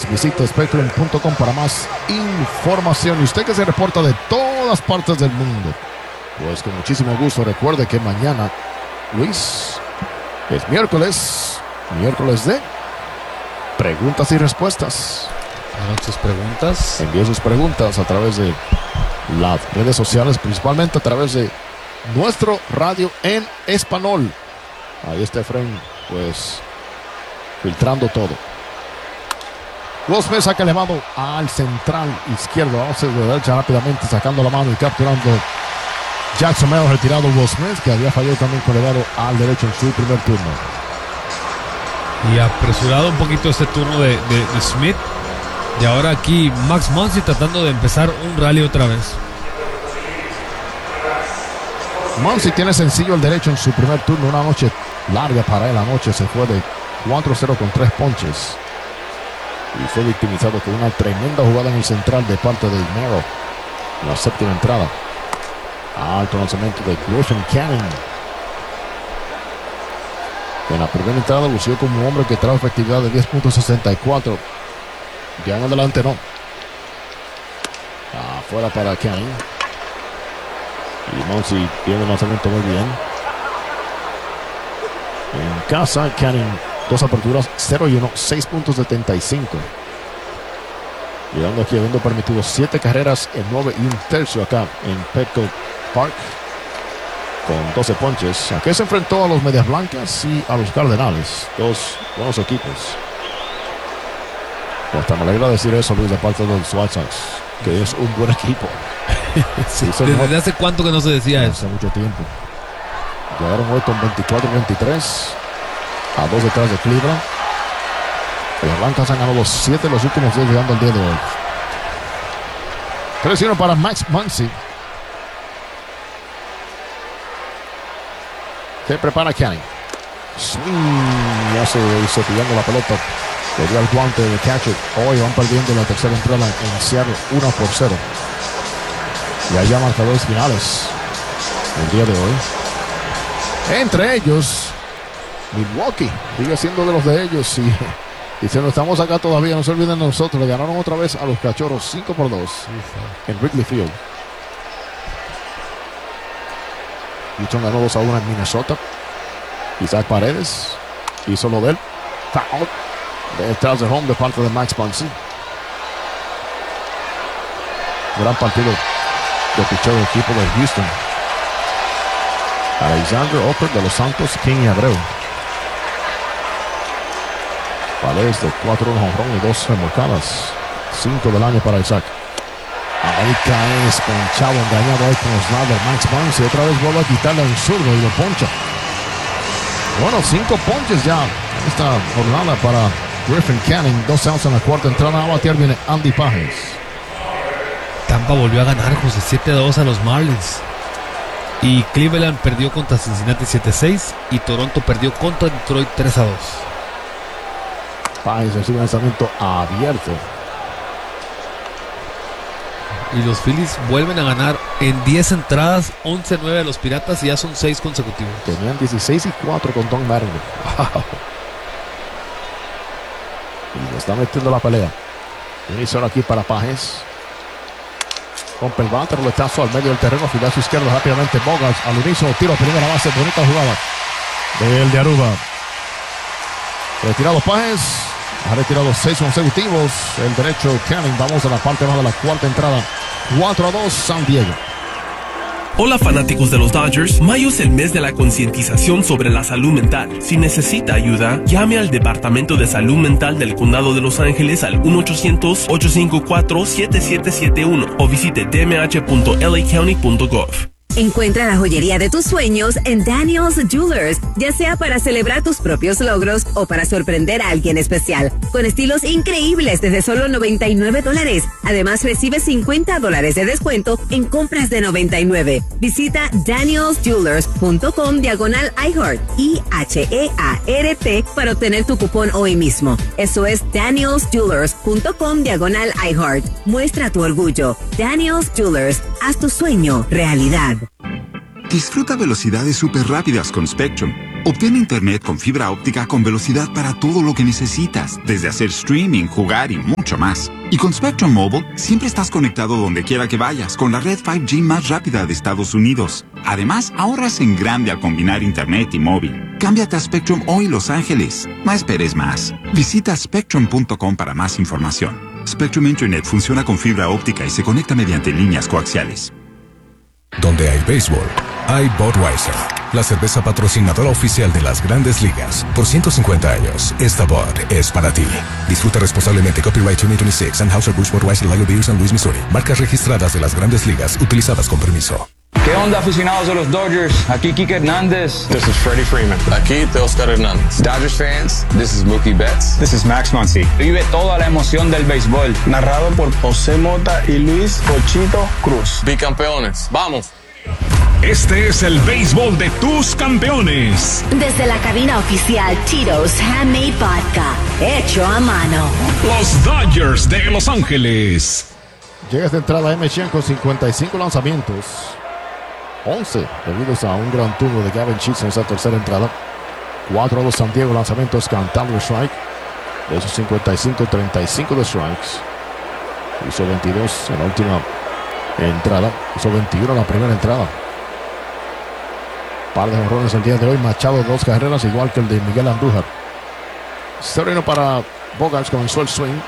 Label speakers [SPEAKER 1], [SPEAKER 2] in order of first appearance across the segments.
[SPEAKER 1] Visite Spectrum.com para más información. Y usted que se reporta de todas partes del mundo, pues con muchísimo gusto recuerde que mañana, Luis, es miércoles de preguntas y respuestas.
[SPEAKER 2] Hagan sus preguntas.
[SPEAKER 1] Envíe sus preguntas a través de las redes sociales, principalmente a través de nuestro radio en español. Ahí está Efraín, pues, filtrando todo. Will Smith saca elevado al central izquierdo, hace de derecha rápidamente, sacando la mano y capturando Jackson Merrill, retirado Will Smith, que había fallado también con elevado al derecho en su primer turno.
[SPEAKER 2] Y apresurado un poquito este turno de Smith. Y ahora aquí Max Muncy tratando de empezar un rally otra vez.
[SPEAKER 1] Muncy tiene sencillo el derecho en su primer turno. Una noche larga para él. Anoche se fue de 4-0 con 3 ponches. Y fue victimizado con una tremenda jugada en el central de parte de Merrill. En la séptima entrada. Alto lanzamiento de Griffin Canning. En la primera entrada lució como un hombre que trae efectividad de 10.64. Ya en adelante no. Afuera para Canning. Y Muncy tiene el lanzamiento muy bien. En casa, Canning, 2 aperturas, 0-1, 6.75. Llegando aquí habiendo permitido 7 carreras en 9 1/3 acá en Petco Park. Con 12 ponches. Aquí se enfrentó a los Medias Blancas y a los Cardenales. 2 buenos equipos. Y hasta me alegra decir eso, Luis, de parte de los White Sox, que es un buen equipo.
[SPEAKER 2] Sí, ¿desde hace cuánto que no se decía eso?
[SPEAKER 1] Hace mucho tiempo. Llegaron hoy con 24-23 a 2 detrás de Cleveland. Los Blancas han ganado los 7 los últimos 10, llegando al día de hoy. 3-1 para Max Muncy. Se prepara Canning. Swing. Ya se cepillando la pelota. Le dio al guante de catcher. Hoy van perdiendo la tercera entrada en Seattle 1-0. Y allá marcadores finales el día de hoy. Entre ellos, Milwaukee sigue siendo de los de ellos. Y si no estamos acá todavía, no se olviden de nosotros. Le ganaron otra vez a los Cachorros 5-2 en Wrigley Field. Houston ganó 2-1 en Minnesota. Isaac Paredes hizo lo de él. Foul detrás de home de parte de Max Muncy. Gran partido de picheo del equipo de Houston. Alexander Oper de los Santos, King y Abreu. Paredes de 4 jonrón y 2 remolcadas. 5 del año para Isaac. Ahí cae esponchado, engañado ahí con Snyder, Max Muncy. Otra vez vuelve a quitarle un zurdo y lo poncha. Bueno, 5 ponches ya en esta jornada para Griffin Canning. 2 outs en la cuarta entrada. A batear viene Andy Pages.
[SPEAKER 2] Tampa volvió a ganar, José, 7-2 a los Marlins. Y Cleveland perdió contra Cincinnati 7-6. Y Toronto perdió contra Detroit 3-2.
[SPEAKER 1] Pages recibe un lanzamiento abierto.
[SPEAKER 2] Y los Phillies vuelven a ganar en 10 entradas, 11-9 a los Piratas y ya son 6 consecutivos.
[SPEAKER 1] Tenían 16-4 con Don Marino. Wow. Y le está metiendo la pelea. Inicio aquí para Pages. Rompe el bate, roletazo al medio del terreno, fila a su izquierda rápidamente. Bogas al unísono, tiro a primera base, bonita jugada del de Aruba. Retirado Pages. Ha retirado 6 consecutivos. El derecho Canning. Vamos a la parte baja de la cuarta entrada. 4-2 San Diego.
[SPEAKER 3] Hola fanáticos de los Dodgers, mayo es el mes de la concientización sobre la salud mental. Si necesita ayuda, llame al Departamento de Salud Mental del Condado de Los Ángeles al 1-800-854-7771 o visite dmh.lacounty.gov.
[SPEAKER 4] Encuentra la joyería de tus sueños en Daniel's Jewelers, ya sea para celebrar tus propios logros o para sorprender a alguien especial, con estilos increíbles desde solo $99. Además, recibe $50 de descuento en compras de $99. Visita danielsjewelers.com/iHeart, IHEART, para obtener tu cupón hoy mismo. Eso es danielsjewelers.com/iHeart. Muestra tu orgullo. Daniel's Jewelers, haz tu sueño realidad.
[SPEAKER 5] Disfruta velocidades súper rápidas con Spectrum. Obtén internet con fibra óptica con velocidad para todo lo que necesitas, desde hacer streaming, jugar y mucho más. Y con Spectrum Mobile, siempre estás conectado donde quiera que vayas con la red 5G más rápida de Estados Unidos. Además, ahorras en grande al combinar internet y móvil. Cámbiate a Spectrum hoy, Los Ángeles. No esperes más. Visita spectrum.com para más información. Spectrum Internet funciona con fibra óptica y se conecta mediante líneas coaxiales.
[SPEAKER 6] Donde hay béisbol, hay Budweiser, la cerveza patrocinadora oficial de las Grandes Ligas. Por 150 años, esta Bud es para ti. Disfruta responsablemente. Copyright 2026, Anheuser-Busch Budweiser Lager Beer, San Luis, Missouri. Marcas registradas de las Grandes Ligas, utilizadas con permiso.
[SPEAKER 7] ¿Qué onda, aficionados de los Dodgers? Aquí Kike Hernández.
[SPEAKER 8] This is Freddie Freeman. Aquí Teoscar Hernández. Dodgers fans, this is Mookie Betts.
[SPEAKER 7] This is Max Muncy. Vive toda la emoción del béisbol.
[SPEAKER 9] Narrado por José Mota y Luis Cochito Cruz.
[SPEAKER 8] Bicampeones. ¡Vamos!
[SPEAKER 10] Este es el béisbol de tus campeones.
[SPEAKER 11] Desde la cabina oficial Tito's Handmade Vodka, hecho a mano.
[SPEAKER 10] Los Dodgers de Los Ángeles.
[SPEAKER 1] Llega esta entrada M100 con 55 lanzamientos. 11 debidos a un gran turno de Gavin Sheets en esa tercera entrada. 4-2 San Diego, lanzamientos cantable strike. De esos 55, 35 de strikes. Hizo 22 en la última entrada. Hizo 21 en la primera entrada. Par de jonrones el día de hoy. Machado 2 carreras, igual que el de Miguel Andújar. Sereno para Bogaerts, comenzó el swing.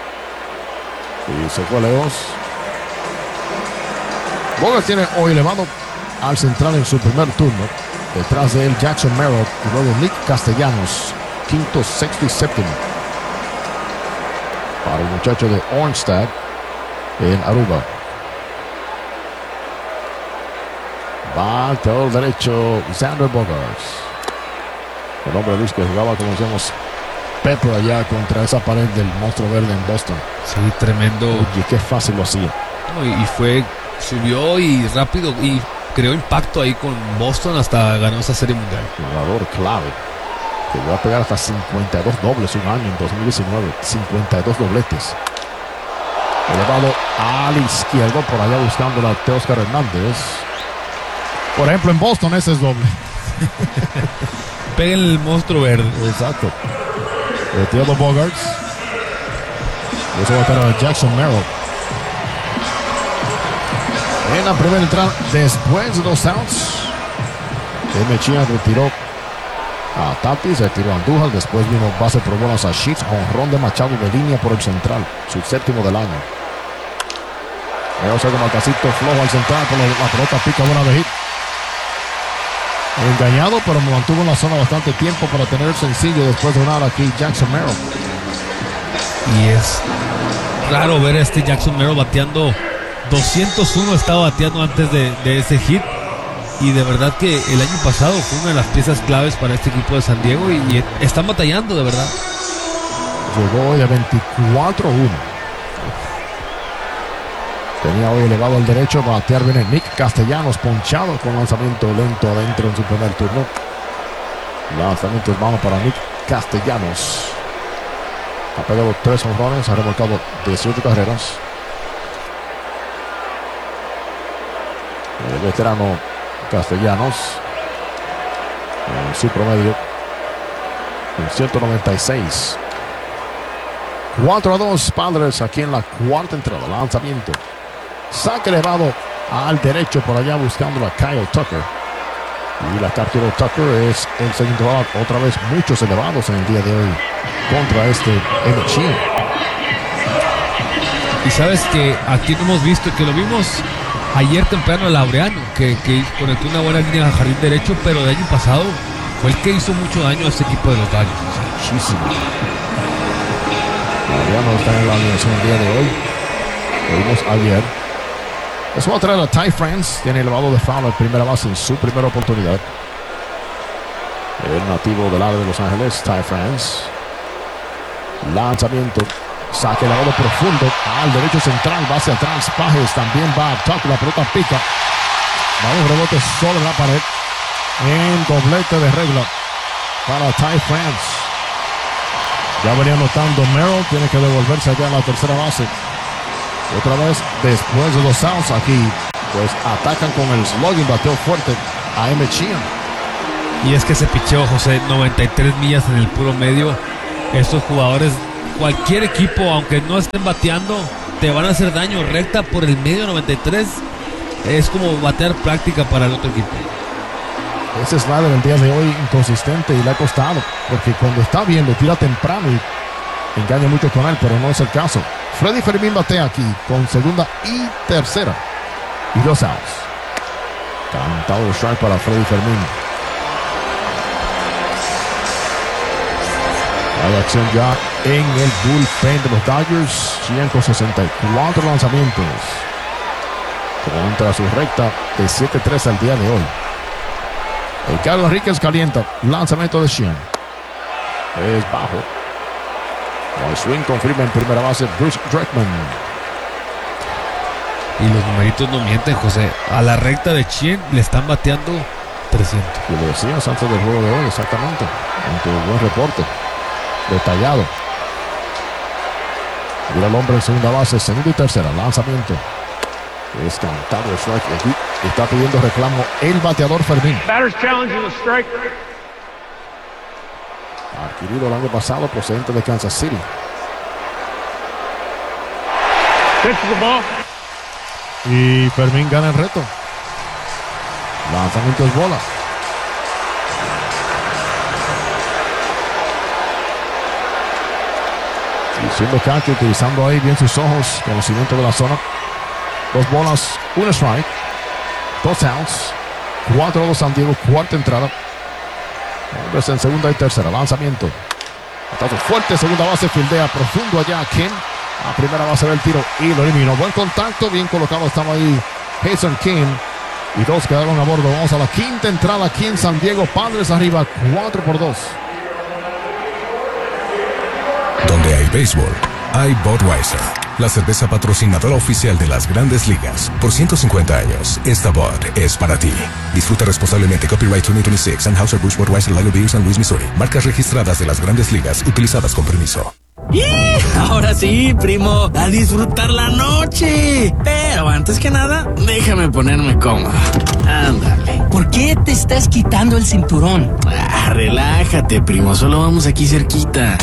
[SPEAKER 1] Y se fue lejos. Bogaerts tiene hoy elevado al central en su primer turno. Detrás de él Jackson Merrill y luego Nick Castellanos, quinto, sexto y séptimo. Para el muchacho de Orenstad en Aruba. Va al teador derecho Xander Bogaerts. El hombre Luis que jugaba, como decíamos, Pepper allá contra esa pared del monstruo verde en Boston.
[SPEAKER 2] Sí, tremendo.
[SPEAKER 1] Y qué fácil lo hacía.
[SPEAKER 2] Subió y rápido y creó impacto ahí con Boston hasta ganó esa serie mundial.
[SPEAKER 1] Jugador clave. Que va a pegar hasta 52 dobles un año en 2019. 52 dobletes. Elevado al izquierdo, por allá buscando a Teoscar Hernández. Por ejemplo, en Boston ese es doble.
[SPEAKER 2] Pega el monstruo verde.
[SPEAKER 1] Exacto. Retirado Bogaerts. Eso va a estar a Jackson Merrill. En la primera entrada, después de 2 outs, Mechía retiró a Tatis, retiró a Andújar. Después vino base por bolas a Sheets. Jonrón de Machado de línea por el central, su séptimo del año. Vamos a ver Marcasito flojo al central, pero la pelota pica buena de hit. Engañado, pero me mantuvo en la zona bastante tiempo para tener el sencillo después de donar aquí Jackson Merrill.
[SPEAKER 2] Y es raro ver a este Jackson Merrill bateando 201, estaba bateando antes de ese hit. Y de verdad que el año pasado fue una de las piezas claves para este equipo de San Diego y están batallando de verdad.
[SPEAKER 1] Llegó hoy de 24-1. Tenía hoy elevado al derecho, batear viene Nick Castellanos, ponchado con lanzamiento lento adentro en su primer turno. Lanzamientos vamos para Nick Castellanos. Ha pegado 3 jonrones, ha remolcado 18 carreras. El veterano Castellanos en su promedio en 196. 4-2 Padres aquí en la cuarta entrada. Lanzamiento. Saque elevado al derecho por allá buscando a Kyle Tucker. Y la captura de Tucker es el segundo out. Otra vez muchos elevados en el día de hoy contra este Mechía.
[SPEAKER 2] Y sabes que aquí no hemos visto, que lo vimos ayer temprano a Laureano, que conectó una buena línea a jardín derecho, pero el año pasado fue el que hizo mucho daño a este equipo de los Dodgers.
[SPEAKER 1] Muchísimo. Laureano está en la alineación el día de hoy. Lo vimos ayer. Eso va a traer a Ty France. Tiene elevado de foul en primera base en su primera oportunidad. El nativo del área de Los Ángeles, Ty France. Lanzamiento. Saque elevado profundo al derecho central. Base atrás. Pajes también va a tocar. La pelota pica. Va un rebote sobre la pared. En doblete de regla para Ty France. Ya venía anotando Merrill. Tiene que devolverse allá a la tercera base. Otra vez, después de 2 outs aquí, pues atacan con el slugging, bateo fuerte a Mechía.
[SPEAKER 2] Y es que ese picheo, José, 93 millas en el puro medio. Estos jugadores, cualquier equipo, aunque no estén bateando, te van a hacer daño. Recta por el medio 93 es como batear práctica para el otro equipo.
[SPEAKER 1] Ese slider el día de hoy inconsistente y le ha costado, porque cuando está bien lo tira temprano y engaña mucho con él, pero no es el caso. Freddy Fermín batea aquí con segunda y tercera y 2 outs. Cantado de strike para Freddy Fermín. Hay acción ya en el bullpen de los Dodgers. Sheehan con 64 lanzamientos contra su recta de 7-3 al día de hoy. El Carlos Enríquez calienta. Lanzamiento de Sheehan. Es bajo. El swing confirma en primera base Bruce Dreckman.
[SPEAKER 2] Y los numeritos no mienten, José. A la recta de Sheehan le están bateando 300.
[SPEAKER 1] Y lo decías antes del juego de hoy, exactamente. En tu buen reporte. Detallado. Mira el hombre en segunda base, segunda y tercera. Lanzamiento. Es cantado el strike. Aquí está pidiendo reclamo el bateador Fermín. Adquirido el año pasado, procedente de Kansas City. Y Fermín gana el reto. Lanzamiento es bola. Y siendo catch, utilizando ahí bien sus ojos, conocimiento de la zona. 2 bolas, 1 strike, 2 outs, 4-2 San Diego, cuarta entrada. Hombres en segunda y tercera, lanzamiento. Ataque fuerte, segunda base, fildea profundo allá Ken. A primera base del tiro y lo eliminó. Buen contacto, bien colocado estaba ahí Jason King. Y 2 quedaron a bordo. Vamos a la quinta entrada aquí en San Diego. Padres arriba, 4-2.
[SPEAKER 6] Donde hay béisbol, hay Budweiser, la cerveza patrocinadora oficial de las Grandes Ligas. Por 150 años, esta Bud es para ti. Disfruta responsablemente. Copyright 2026, Anheuser-Busch Budweiser Lager Beer, San Luis, Missouri. Marcas registradas de las Grandes Ligas, utilizadas con permiso.
[SPEAKER 12] Ahora sí, primo, a disfrutar la noche. Pero antes que nada, déjame ponerme cómodo. Ándale.
[SPEAKER 13] ¿Por qué te estás quitando el cinturón?
[SPEAKER 12] Relájate, primo, solo vamos aquí cerquita.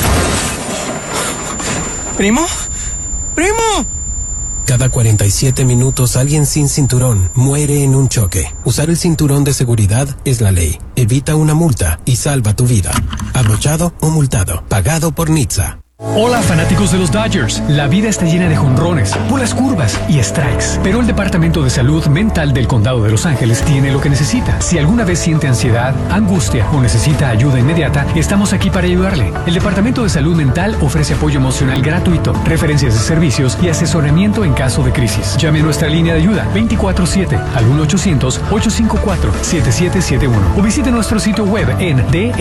[SPEAKER 13] ¿Primo? ¡Primo!
[SPEAKER 14] Cada 47 minutos alguien sin cinturón muere en un choque. Usar el cinturón de seguridad es la ley. Evita una multa y salva tu vida. Abrochado o multado. Pagado por NHTSA.
[SPEAKER 15] Hola fanáticos de los Dodgers, la vida está llena de jonrones, bolas curvas y strikes, pero el Departamento de Salud Mental del Condado de Los Ángeles tiene lo que necesita. Si alguna vez siente ansiedad, angustia o necesita ayuda inmediata, estamos aquí para ayudarle. El Departamento de Salud Mental ofrece apoyo emocional gratuito, referencias de servicios y asesoramiento en caso de crisis. Llame a nuestra línea de ayuda 24/7 al 1-800-854-7771 o visite nuestro sitio web en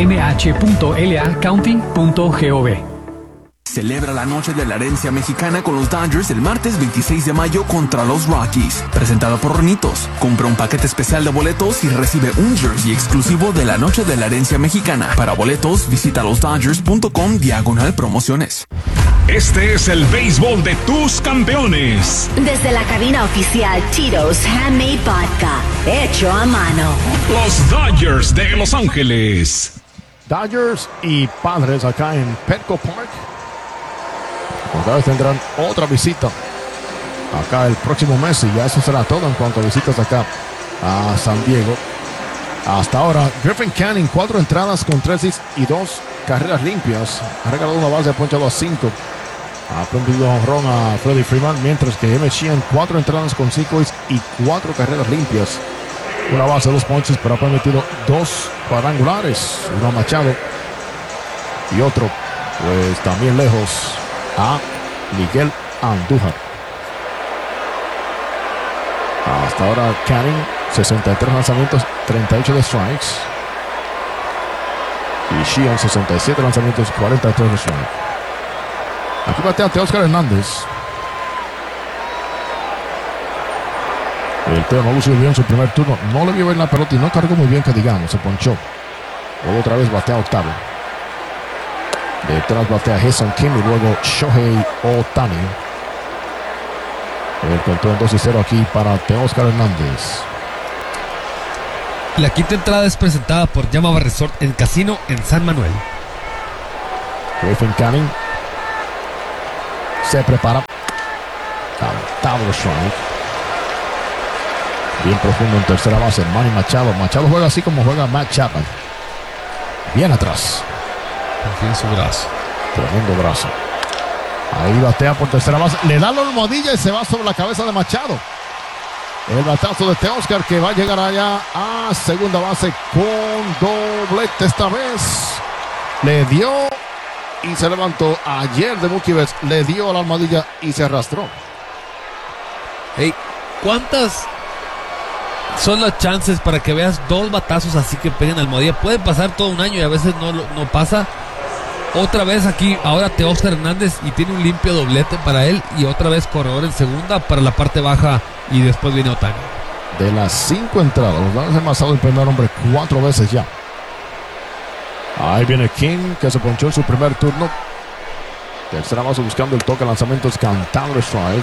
[SPEAKER 15] dmh.lacounty.gov.
[SPEAKER 3] Celebra la noche de la herencia mexicana con los Dodgers el martes 26 de mayo contra los Rockies. Presentado por Ronitos. Compra un paquete especial de boletos y recibe un jersey exclusivo de la noche de la herencia mexicana. Para boletos, visita losdodgers.com/promociones.
[SPEAKER 10] Este es el béisbol de tus campeones.
[SPEAKER 11] Desde la cabina oficial Tito's Handmade Vodka, hecho a mano.
[SPEAKER 10] Los Dodgers de Los Ángeles.
[SPEAKER 1] Dodgers y Padres acá en Petco Park. Los Dodgers tendrán otra visita acá el próximo mes y ya eso será todo en cuanto a visitas acá a San Diego. Hasta ahora, Griffin Canning, 4 entradas con 3 hits y 2 carreras limpias. Ha regalado una base, ha ponchado a 5. Ha prendido jonrón a Freddie Freeman, mientras que M. Sheehan, 4 entradas con 5 hits y 4 carreras limpias. Una base, 2 ponches, pero ha permitido 2 cuadrangulares. Uno a Machado y otro, pues también lejos, a Miguel Andújar. Hasta ahora Canning, 63 lanzamientos, 38 de strikes. Y Sheehan, 67 lanzamientos, 43 de strikes. Aquí batea Teóscar Hernández. El Teo no lució bien en su primer turno. No le vio bien la pelota y no cargó muy bien, que digamos. Se ponchó. Luego otra vez batea octavo. Detrás batea Jason Kim y luego Shohei Ohtani. El control 2-0 aquí para Teóscar Hernández.
[SPEAKER 2] La quinta entrada es presentada por Yamava Resort en Casino en San Manuel.
[SPEAKER 1] Griffin Canning se prepara. Double strike. Bien profundo en tercera base. Manny Machado. Machado juega así como juega Matt Chapman. Bien atrás.
[SPEAKER 2] Confía en su brazo.
[SPEAKER 1] Tremendo brazo. Ahí batea por tercera base. Le da la almohadilla y se va sobre la cabeza de Machado. El batazo de Teoscar que va a llegar allá a segunda base con doblete esta vez. Le dio y se levantó. Ayer de Mookie Betts le dio la almohadilla y se arrastró.
[SPEAKER 2] Hey, ¿cuántas son las chances para que veas dos batazos así que peguen almohadilla? Puede pasar todo un año y a veces no pasa. Otra vez aquí, ahora Teoscar Hernández y tiene un limpio doblete para él y otra vez corredor en segunda para la parte baja y después viene Ohtani.
[SPEAKER 1] De las 5 entradas, los Dodgers han pasado el primer hombre 4 veces ya. Ahí viene King que se ponchó en su primer turno. Tercera base buscando el toque, lanzamientos cantado strike.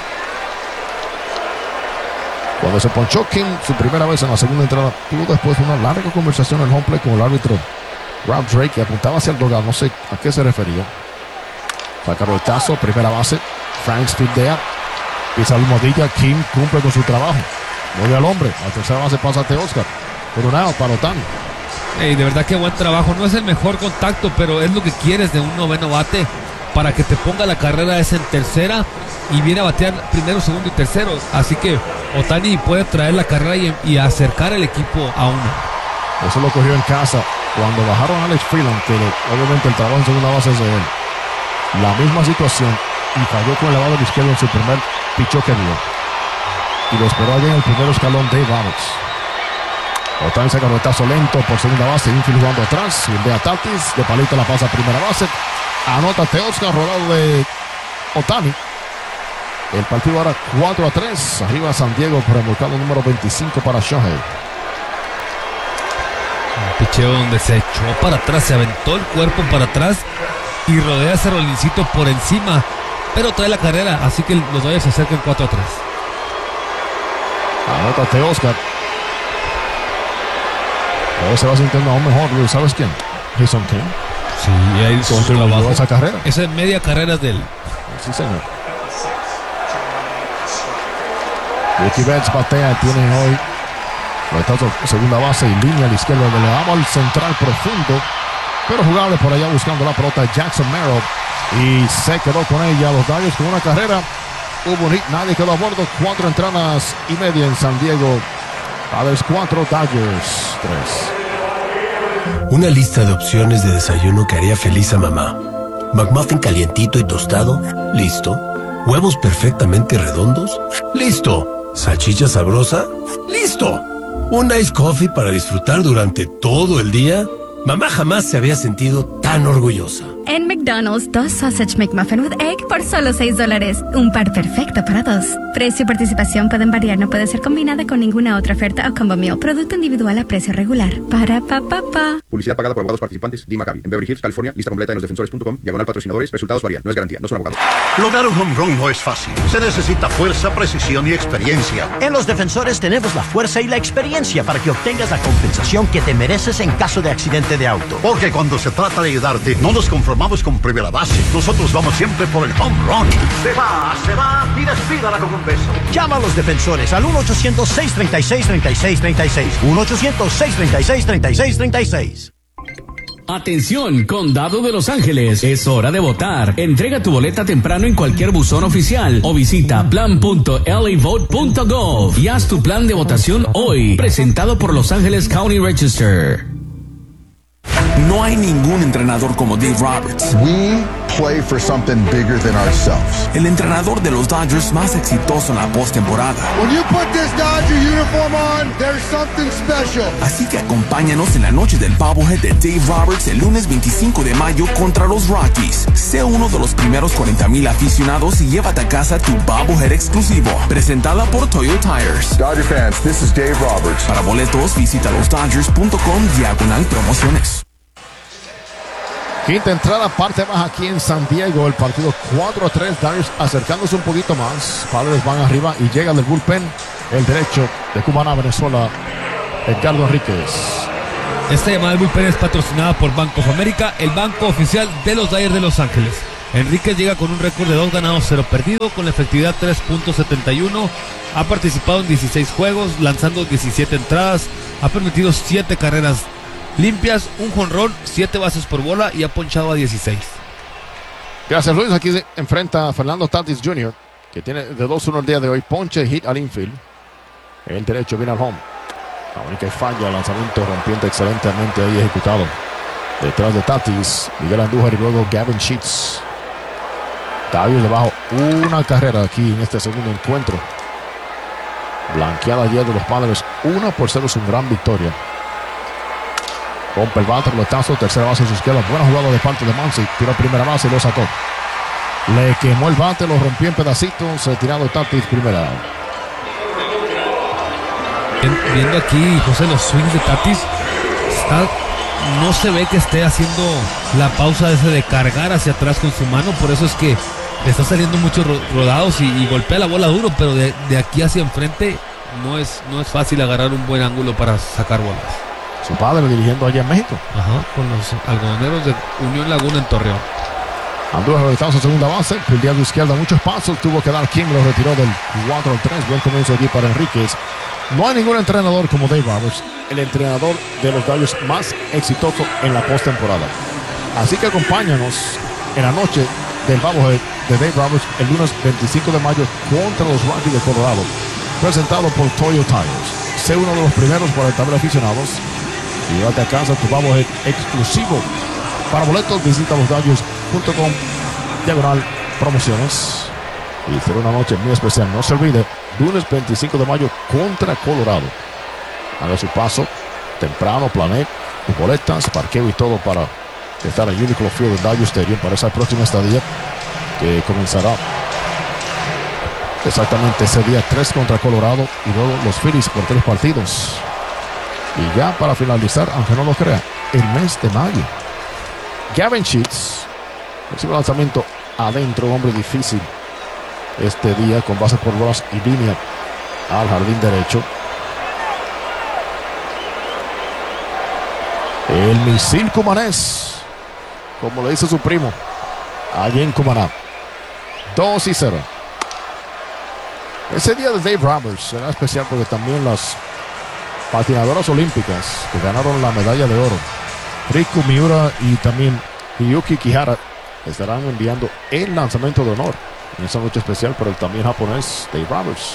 [SPEAKER 1] Cuando se ponchó King su primera vez en la segunda entrada, tuvo después una larga conversación en home plate con el árbitro Rob Drake, que apuntaba hacia el dogout, no sé a qué se refería. Saca roletazo, primera base. Franks fildea, pisa la almohadilla. Kim cumple con su trabajo. Mueve al hombre. A tercera base pasa a Teoscar. Por un out para Ohtani.
[SPEAKER 2] Hey, de verdad que buen trabajo. No es el mejor contacto, pero es lo que quieres de un noveno bate para que te ponga la carrera esa en tercera y viene a batear primero, segundo y tercero. Así que Ohtani puede traer la carrera y acercar el equipo a uno.
[SPEAKER 1] Eso lo cogió en casa cuando bajaron a Alex Freeland, que obviamente el trabajo en segunda base es de él. La misma situación y falló con el elevado de izquierdo en su primer pichó que dio. Y lo esperó allá en el primer escalón Dave Roberts. Ohtani saca roletazo lento por segunda base, infield jugando atrás, y a Tatis, de palito la pasa a primera base. Anota Teoscar, rodado de Ohtani. El partido ahora 4-3, arriba San Diego por el volcán número 25 para Shohei.
[SPEAKER 2] Un picheo donde se echó para atrás, se aventó el cuerpo para atrás y rodea ese rolincito por encima, pero trae la carrera, así que los Dodgers se acercan 4-3.
[SPEAKER 1] Anota Teoscar. Todo se va sintiendo aún mejor, Luis. ¿Sabes quién? Jason King.
[SPEAKER 2] Sí, ahí
[SPEAKER 1] controló esa carrera.
[SPEAKER 2] Esa es media carrera de él.
[SPEAKER 1] Sí, señor. Mookie Betts batea, tiene hoy segunda base y línea a la izquierda, le damos al central profundo, pero jugable por allá buscando la pelota Jackson Merrill y se quedó con ella. Los Dodgers con una carrera, hubo un hit, nadie quedó a bordo. 4 entradas y media en San Diego. Padres 4, Dodgers 3.
[SPEAKER 14] Una lista de opciones de desayuno que haría feliz a mamá. McMuffin calientito y tostado, listo. Huevos perfectamente redondos, listo. Salchicha sabrosa, listo. Un ice coffee para disfrutar durante todo el día. Mamá jamás se había sentido tan orgullosa.
[SPEAKER 16] En McDonald's, 2 Sausage McMuffin with Egg por solo $6. Un par perfecto para 2. Precio y participación pueden variar. No puede ser combinada con ninguna otra oferta o combo meal. Producto individual a precio regular. Para pa.
[SPEAKER 17] Publicidad pagada por abogados participantes. Dean Maccabi. En Beverly Hills, California. Lista completa en losdefensores.com. /patrocinadores. Resultados varían. No es garantía. No son abogados.
[SPEAKER 18] Lograr un home run no es fácil. Se necesita fuerza, precisión y experiencia.
[SPEAKER 19] En Los Defensores tenemos la fuerza y la experiencia para que obtengas la compensación que te mereces en caso de accidente de auto.
[SPEAKER 18] Porque cuando se trata de ayudarte, no nos conformamos con primera base. Nosotros vamos siempre por el home run. Se va y despídala con un beso.
[SPEAKER 19] Llama a Los Defensores al 1-800-636-3636. 1-800-636-3636.
[SPEAKER 20] Atención, Condado de Los Ángeles, es hora de votar. Entrega tu boleta temprano en cualquier buzón oficial o visita plan.lavote.gov y haz tu plan de votación hoy, presentado por Los Ángeles County Register.
[SPEAKER 3] No hay ningún entrenador como Dave Roberts.
[SPEAKER 21] We play for something bigger than ourselves.
[SPEAKER 3] El entrenador de los Dodgers más exitoso en la postemporada.
[SPEAKER 22] When you put this Dodger uniform on, there's something special.
[SPEAKER 3] Así que acompáñanos en la noche del Bobblehead de Dave Roberts el lunes 25 de mayo contra los Rockies. Sé uno de los primeros 40,000 aficionados y llévate a casa tu Bobblehead exclusivo. Presentada por Toyo Tires.
[SPEAKER 21] Dodger fans, this is Dave Roberts.
[SPEAKER 3] Para boletos, visita losdodgers.com/promociones.
[SPEAKER 1] Quinta entrada, parte baja aquí en San Diego. El partido 4-3, Dodgers acercándose un poquito más. Padres van arriba y llega del bullpen el derecho de Cumaná, Venezuela, Edgardo Enríquez.
[SPEAKER 2] Esta llamada del bullpen es patrocinada por Bank of America, el banco oficial de los Dodgers de Los Ángeles. Enríquez llega con un récord de 2 ganados, 0 perdidos, con la efectividad 3.71. Ha participado en 16 juegos, lanzando 17 entradas. Ha permitido 7 carreras limpias, un jonrón, 7 bases por bola y ha ponchado a 16.
[SPEAKER 1] Gracias, Luis. Aquí se enfrenta a Fernando Tatis Jr., que tiene de 2-1 el día de hoy. Ponche, hit al infield. El derecho viene al home. La única falla, lanzamiento rompiente excelentemente ahí ejecutado. Detrás de Tatis, Miguel Andújar y luego Gavin Sheets. Dodgers debajo una carrera aquí en este segundo encuentro. Blanqueada ayer de los Padres, 1-0 es una gran victoria. Rompe el bate, pelotazo, tercera base a su izquierda. Buena jugada de parte de Muncy. Tiró primera base y lo sacó. Le quemó el bate, lo rompió en pedacitos. Retirado Tatis, primera.
[SPEAKER 2] Viendo aquí, José, los swings de Tatis, no se ve que esté haciendo la pausa ese de cargar hacia atrás con su mano. Por eso es que le está saliendo muchos rodados y golpea la bola duro, pero de aquí hacia enfrente no es fácil agarrar un buen ángulo para sacar bolas.
[SPEAKER 1] Su padre dirigiendo allá en México.
[SPEAKER 2] Ajá, con los algodoneros de Unión Laguna en Torreón.
[SPEAKER 1] Andújar realizado su segunda base, fildeando izquierda, muchos pasos, tuvo que dar King, lo retiró del 4-3, buen comienzo aquí para Enríquez. No hay ningún entrenador como Dave Roberts, el entrenador de los Dodgers más exitoso en la postemporada. Así que acompáñanos en la noche del Bobblehead de Dave Roberts el lunes 25 de mayo contra los Rockies de Colorado, presentado por Toyo Tires. Sé uno de los primeros para el tablero aficionados y llévate a casa tu Bobblehead exclusivo. Para boletos visita losdodgers.com/promociones. Y será una noche muy especial. No se olvide, lunes 25 de mayo contra Colorado. Haga su paso temprano, planee sus boletas, parqueo y todo para estar en Uniqlo Field de Dodger Stadium para esa próxima estadía que comenzará exactamente ese día 3 contra Colorado y luego los Phillies por 3 partidos. Y ya para finalizar, aunque no lo crea, el mes de mayo. Gavin Sheets recibe lanzamiento adentro, hombre difícil este día con bases por bolas y línea al jardín derecho. El misil cumanés, como le dice su primo allí en Cumaná. 2-0. Ese día de Dave Roberts será especial porque también las patinadoras olímpicas que ganaron la medalla de oro, Riku Miura y también Hiyuki Kihara, estarán enviando el lanzamiento de honor en esa noche especial por el también japonés Dave Roberts.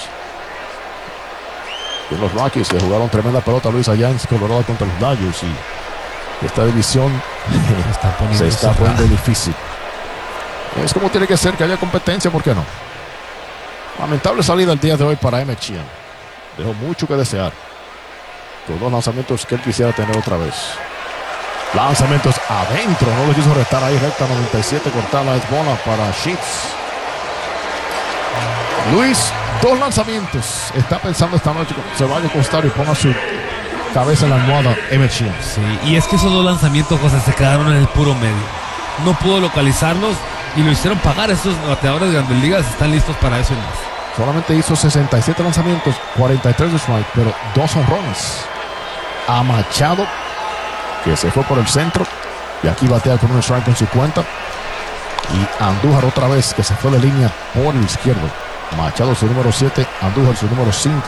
[SPEAKER 1] Y los Rockies que jugaron tremenda pelota, Luis, allá en Colorado contra los Dodgers, y esta división se está poniendo difícil. Es como tiene que ser, que haya competencia, ¿por qué no? Lamentable salida el día de hoy para Emmett Sheehan. Dejó mucho que desear con 2 lanzamientos que él quisiera tener otra vez. Lanzamientos adentro, no le quiso retar ahí, recta 97, cortada es bola para Sheets. Luis, 2 lanzamientos. Está pensando esta noche que se vaya a acostar y ponga su cabeza en la almohada Emmett Sheehan.
[SPEAKER 2] Sí, y es que esos 2 lanzamientos, José, se quedaron en el puro medio. No pudo localizarlos y lo hicieron pagar. Estos bateadores de Grandes Ligas están listos para eso y más.
[SPEAKER 1] Solamente hizo 67 lanzamientos, 43 de strike, pero 2 honrones. A Machado, que se fue por el centro, y aquí batea con un strike en su cuenta. Y Andújar otra vez, que se fue de línea por el izquierdo. Machado su número 7, Andújar su número 5.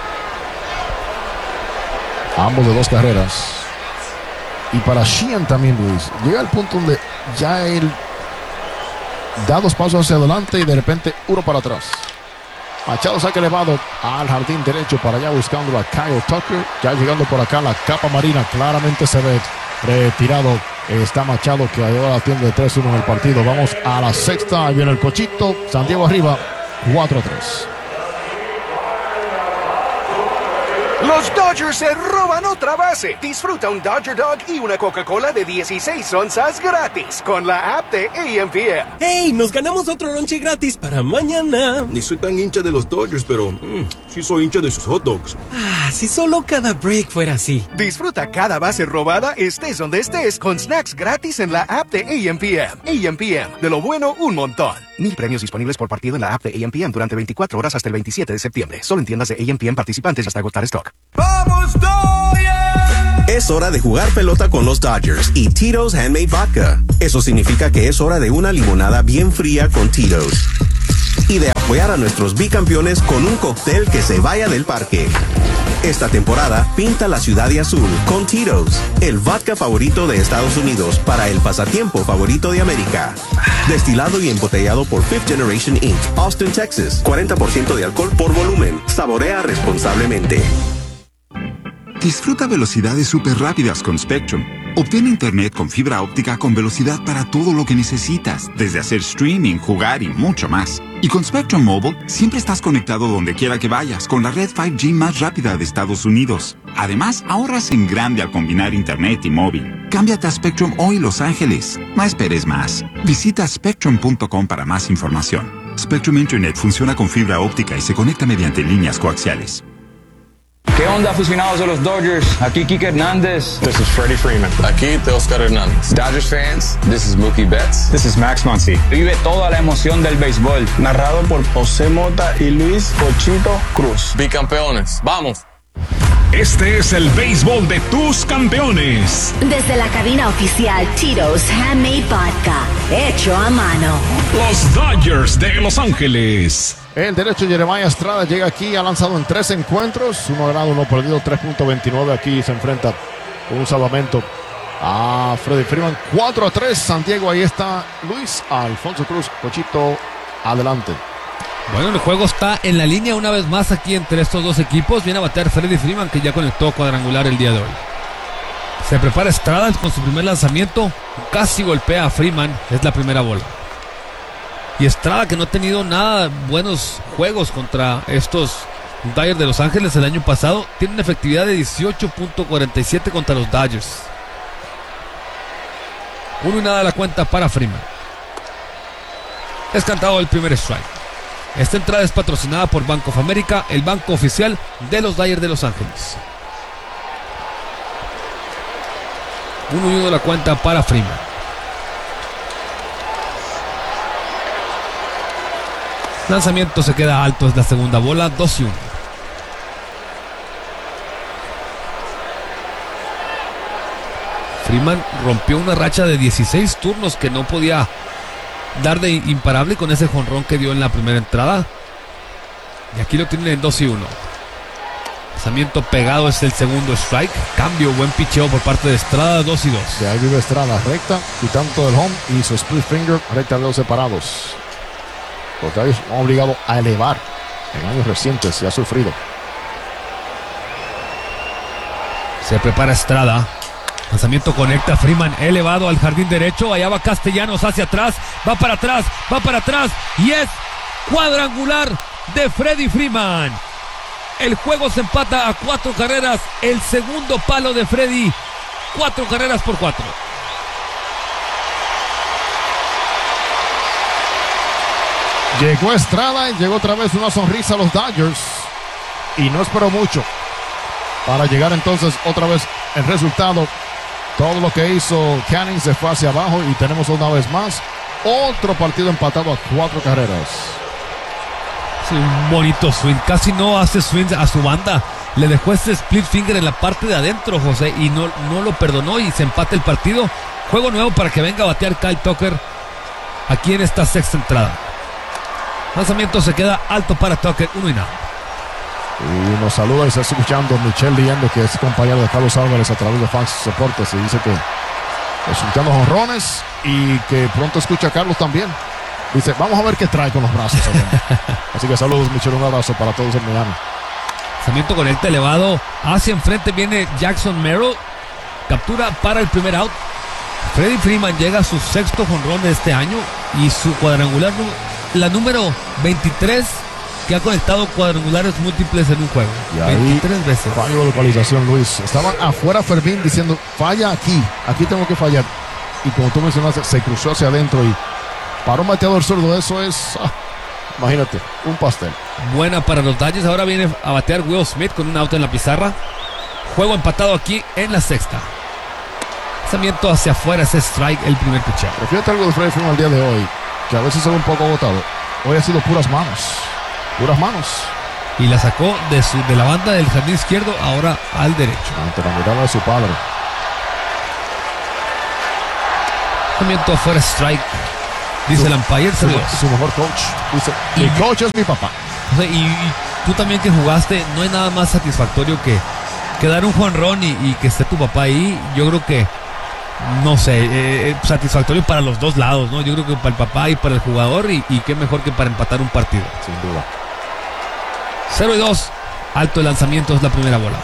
[SPEAKER 1] Ambos de 2 carreras. Y para Sheehan también, Luis, llega al punto donde ya él da 2 pasos hacia adelante y de repente 1 para atrás. Machado saca elevado al jardín derecho para allá buscando a Kyle Tucker. Ya llegando por acá la capa marina, claramente se ve retirado. Está Machado, que ahora atiende 3-1 en el partido. Vamos a la sexta, ahí viene el cochito. San Diego arriba, 4-3.
[SPEAKER 4] Los Dodgers se roban otra base. Disfruta un Dodger Dog y una Coca-Cola de 16 onzas gratis con la app de AM/PM.
[SPEAKER 5] ¡Hey! Nos ganamos otro lonche gratis para mañana.
[SPEAKER 23] Ni soy tan hincha de los Dodgers, pero sí soy hincha de sus hot dogs.
[SPEAKER 5] Ah, si solo cada break fuera así.
[SPEAKER 4] Disfruta cada base robada, estés donde estés, con snacks gratis en la app de AM/PM. AM/PM, de lo bueno, un montón. 1000 premios disponibles por partido en la app de AMPM durante 24 horas hasta el 27 de septiembre. Solo en tiendas de AMPM participantes hasta agotar stock.
[SPEAKER 5] ¡Vamos, Dodgers!
[SPEAKER 7] Es hora de jugar pelota con los Dodgers y Tito's Handmade Vodka. Eso significa que es hora de una limonada bien fría con Tito's. Y de apoyar a nuestros bicampeones con un cóctel que se vaya del parque. Esta temporada, pinta la ciudad de azul con Tito's, el vodka favorito de Estados Unidos para el pasatiempo favorito de América. Destilado y embotellado por Fifth Generation Inc., Austin, Texas. 40% de alcohol por volumen. Saborea responsablemente.
[SPEAKER 8] Disfruta velocidades súper rápidas con Spectrum. Obtén internet con fibra óptica con velocidad para todo lo que necesitas, desde hacer streaming, jugar y mucho más. Y con Spectrum Mobile, siempre estás conectado donde quiera que vayas, con la red 5G más rápida de Estados Unidos. Además, ahorras en grande al combinar internet y móvil. Cámbiate a Spectrum hoy, Los Ángeles. No esperes más. Visita spectrum.com para más información. Spectrum Internet funciona con fibra óptica y se conecta mediante líneas coaxiales.
[SPEAKER 9] ¿Qué onda, aficionados de los Dodgers? Aquí Kike Hernández.
[SPEAKER 24] This is Freddie Freeman. Aquí Teoscar Hernández. Dodgers fans, this is Mookie Betts.
[SPEAKER 9] This is Max Muncy. Vive toda la emoción del béisbol.
[SPEAKER 24] Narrado por José Mota y Luis Pochito Cruz. Bicampeones, ¡vamos!
[SPEAKER 10] Este es el béisbol de tus campeones.
[SPEAKER 11] Desde la cabina oficial Tito's Handmade Vodka, hecho a mano.
[SPEAKER 10] Los Dodgers de Los Ángeles.
[SPEAKER 1] El derecho Jeremiah Estrada llega aquí, ha lanzado en 3 encuentros, 1 ganado, 1 perdido, 3.29. Aquí se enfrenta con un salvamento a Freddie Freeman. 4-3, San Diego, ahí está Luis Alfonso Cruz. Pochito, adelante.
[SPEAKER 2] Bueno, el juego está en la línea una vez más aquí entre estos dos equipos. Viene a batear Freddie Freeman, que ya conectó cuadrangular el día de hoy. Se prepara Estrada con su primer lanzamiento. Casi golpea a Freeman, es la primera bola. Y Estrada, que no ha tenido nada buenos juegos contra estos Dodgers de Los Ángeles el año pasado, tiene una efectividad de 18.47 contra los Dodgers. 1-0 la cuenta para Freeman. Es cantado el primer strike. Esta entrada es patrocinada por Bank of America, el banco oficial de los Dodgers de Los Ángeles. 1-1 la cuenta para Freeman. Lanzamiento se queda alto, es la segunda bola, 2-1. Freeman rompió una racha de 16 turnos que no podía dar de imparable con ese jonrón que dio en la primera entrada. Y aquí lo tienen en 2-1. Lanzamiento pegado es el segundo strike. Cambio, buen picheo por parte de Estrada, 2-2.
[SPEAKER 1] De ahí vive Estrada, recta, quitando del home y su split finger, recta de los separados. Los Dodgers han obligado a elevar en años recientes y ha sufrido.
[SPEAKER 2] Se prepara Estrada. Lanzamiento conecta, Freeman elevado al jardín derecho. Allá va Castellanos hacia atrás. Va para atrás. Y es cuadrangular de Freddie Freeman. El juego se empata a 4 carreras. El segundo palo de Freddie. 4 carreras por 4.
[SPEAKER 1] Llegó Estrada y llegó otra vez una sonrisa a los Dodgers. Y no esperó mucho para llegar entonces otra vez el resultado. Todo lo que hizo Canning se fue hacia abajo y tenemos una vez más otro partido empatado a 4 carreras.
[SPEAKER 2] Sí, un bonito swing. Casi no hace swing a su banda. Le dejó ese split finger en la parte de adentro, José, y no lo perdonó y se empata el partido. Juego nuevo para que venga a batear Kyle Tucker aquí en esta sexta entrada. Lanzamiento se queda alto para Tucker, 1-0.
[SPEAKER 1] Y nos saluda y está escuchando Michelle Liendo, que es compañero de Carlos Álvarez a través de Fox Deportes, y dice que escuchando jonrones y que pronto escucha a Carlos también. Dice, vamos a ver qué trae con los brazos. Así que saludos, Michelle, un abrazo para todos en Miami.
[SPEAKER 2] Lanzamiento conecta elevado hacia enfrente, viene Jackson Merrill, captura para el primer out. Freddie Freeman llega a su 6º jonrón de este año y su cuadrangular, la número 23 que ha conectado cuadrangulares múltiples en un juego.
[SPEAKER 1] Y ahí,
[SPEAKER 2] 23 veces.
[SPEAKER 1] Fallo de localización, Luis. Estaban afuera Fermín diciendo, falla aquí tengo que fallar. Y como tú mencionaste, se cruzó hacia adentro y para un bateador zurdo eso es, imagínate, un pastel.
[SPEAKER 2] Buena para los Dodgers. Ahora viene a batear Will Smith con un out en la pizarra. Juego empatado aquí en la sexta. Lanzamiento hacia afuera, ese strike, el primer pitcher.
[SPEAKER 1] Pero fíjate algo de Freddie Freeman el día de hoy. que a veces se ve un poco agotado, hoy ha sido puras manos.
[SPEAKER 2] Y la sacó de la banda del jardín izquierdo ahora al derecho.
[SPEAKER 1] Ante la mirada de su padre.
[SPEAKER 2] Lanzamiento afuera, strike. Dice el umpire.
[SPEAKER 1] Su mejor coach. Dice, mi coach es mi papá.
[SPEAKER 2] O sea, y tú también que jugaste, no hay nada más satisfactorio que dar un jonrón y que esté tu papá ahí. Yo creo que, no sé, satisfactorio para los dos lados, ¿no? Yo creo que para el papá y para el jugador, y qué mejor que para empatar un partido.
[SPEAKER 1] Sin duda.
[SPEAKER 2] 0-2, alto el lanzamiento, es la primera bola.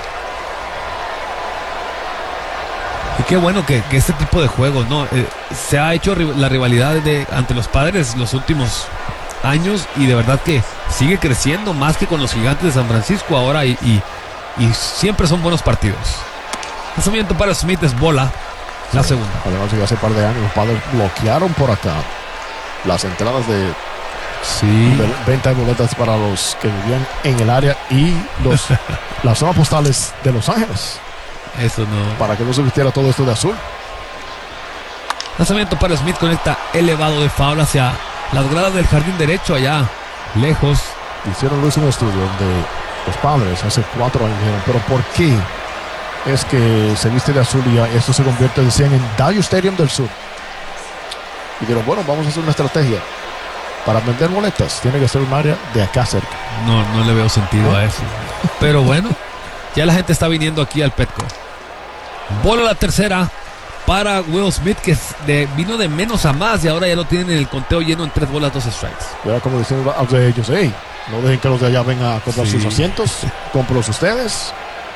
[SPEAKER 2] Y qué bueno que este tipo de juegos, ¿no? Se ha hecho la rivalidad ante los Padres los últimos años, y de verdad que sigue creciendo más que con los Gigantes de San Francisco ahora, y siempre son buenos partidos. Lanzamiento para Smith, es bola, la segunda.
[SPEAKER 1] Además, ya hace un par de años los Padres bloquearon por acá las entradas de venta de boletas para los que vivían en el área y las zonas postales de Los Ángeles.
[SPEAKER 2] Eso no.
[SPEAKER 1] Para que no se vistiera todo esto de azul.
[SPEAKER 2] Lanzamiento para Smith, conecta elevado de foul hacia las gradas del jardín derecho, allá lejos.
[SPEAKER 1] Hicieron Luis un estudio de los Padres hace 4 años, pero ¿por qué es que se viste de azul y esto se convierte, decían, en Dodger Stadium del Sur? Y dijeron, bueno, vamos a hacer una estrategia. Para vender boletas tiene que ser un área de acá cerca.
[SPEAKER 2] No le veo sentido a eso. Pero bueno, ya la gente está viniendo aquí al Petco. Bola la tercera para Will Smith, que vino de menos a más y ahora ya lo tienen en el conteo lleno en 3 bolas, 2 strikes.
[SPEAKER 1] Ya como dicen de ellos, no dejen que los de allá vengan a comprar sus asientos, cómpralos ustedes.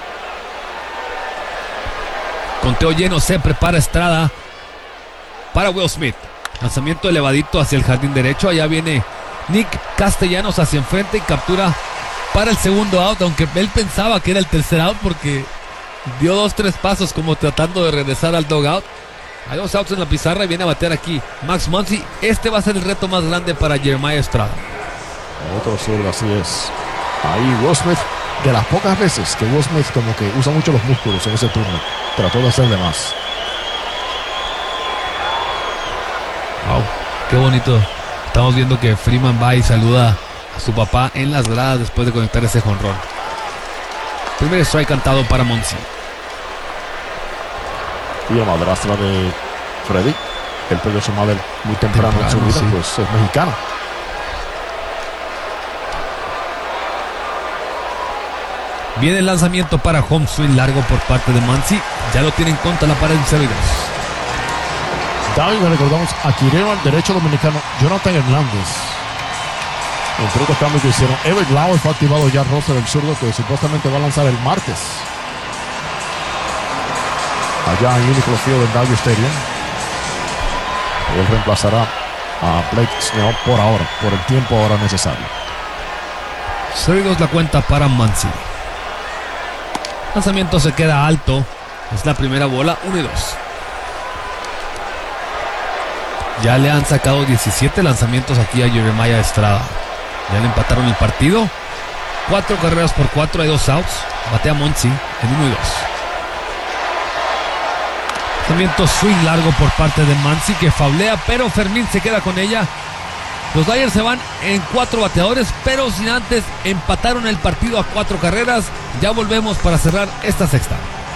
[SPEAKER 2] Conteo lleno, se prepara Estrada para Will Smith. Lanzamiento elevadito hacia el jardín derecho. Allá viene Nick Castellanos hacia enfrente y captura para el segundo out, aunque él pensaba que era el tercer out porque dio 2-3 pasos como tratando de regresar al dugout. Hay 2 outs en la pizarra y viene a batear aquí Max Muncy. Este va a ser el reto más grande para Jeremiah Estrada.
[SPEAKER 1] Otro zurdo, así es. Ahí Will Smith, de las pocas veces que Will Smith como que usa mucho los músculos en ese turno, trató de hacer de más.
[SPEAKER 2] Wow, qué bonito. Estamos viendo que Freeman va y saluda a su papá en las gradas después de conectar ese jonrón. Primer strike cantado para Muncy.
[SPEAKER 1] Y la madrastra de Freddy, él perdió su madre muy temprano en su vida, pues es mexicano.
[SPEAKER 2] Viene el lanzamiento para home swing largo por parte de Muncy. Ya lo tienen contra la pared en 0-2.
[SPEAKER 1] David, recordamos a Quireno al derecho dominicano Jonathan Hernández. Entre otros cambios que hicieron, Everett Lauer fue activado ya roster del zurdo, que supuestamente va a lanzar el martes allá en Uniqlo Field en Dodger Stadium. Él reemplazará a Blake Snell por ahora, por el tiempo ahora necesario.
[SPEAKER 2] 0-2 la cuenta para Muncy. Lanzamiento se queda alto. Es la primera bola, 1-2. Ya le han sacado 17 lanzamientos aquí a Jeremiah Estrada. Ya le empataron el partido. 4 carreras por 4, hay 2 outs. Batea Muncy en 1-2. Lanzamiento swing largo por parte de Muncy, que faulea, pero Fermín se queda con ella. Los Dodgers se van en 4 bateadores, pero sin antes empataron el partido a 4 carreras. Ya volvemos para cerrar esta sexta.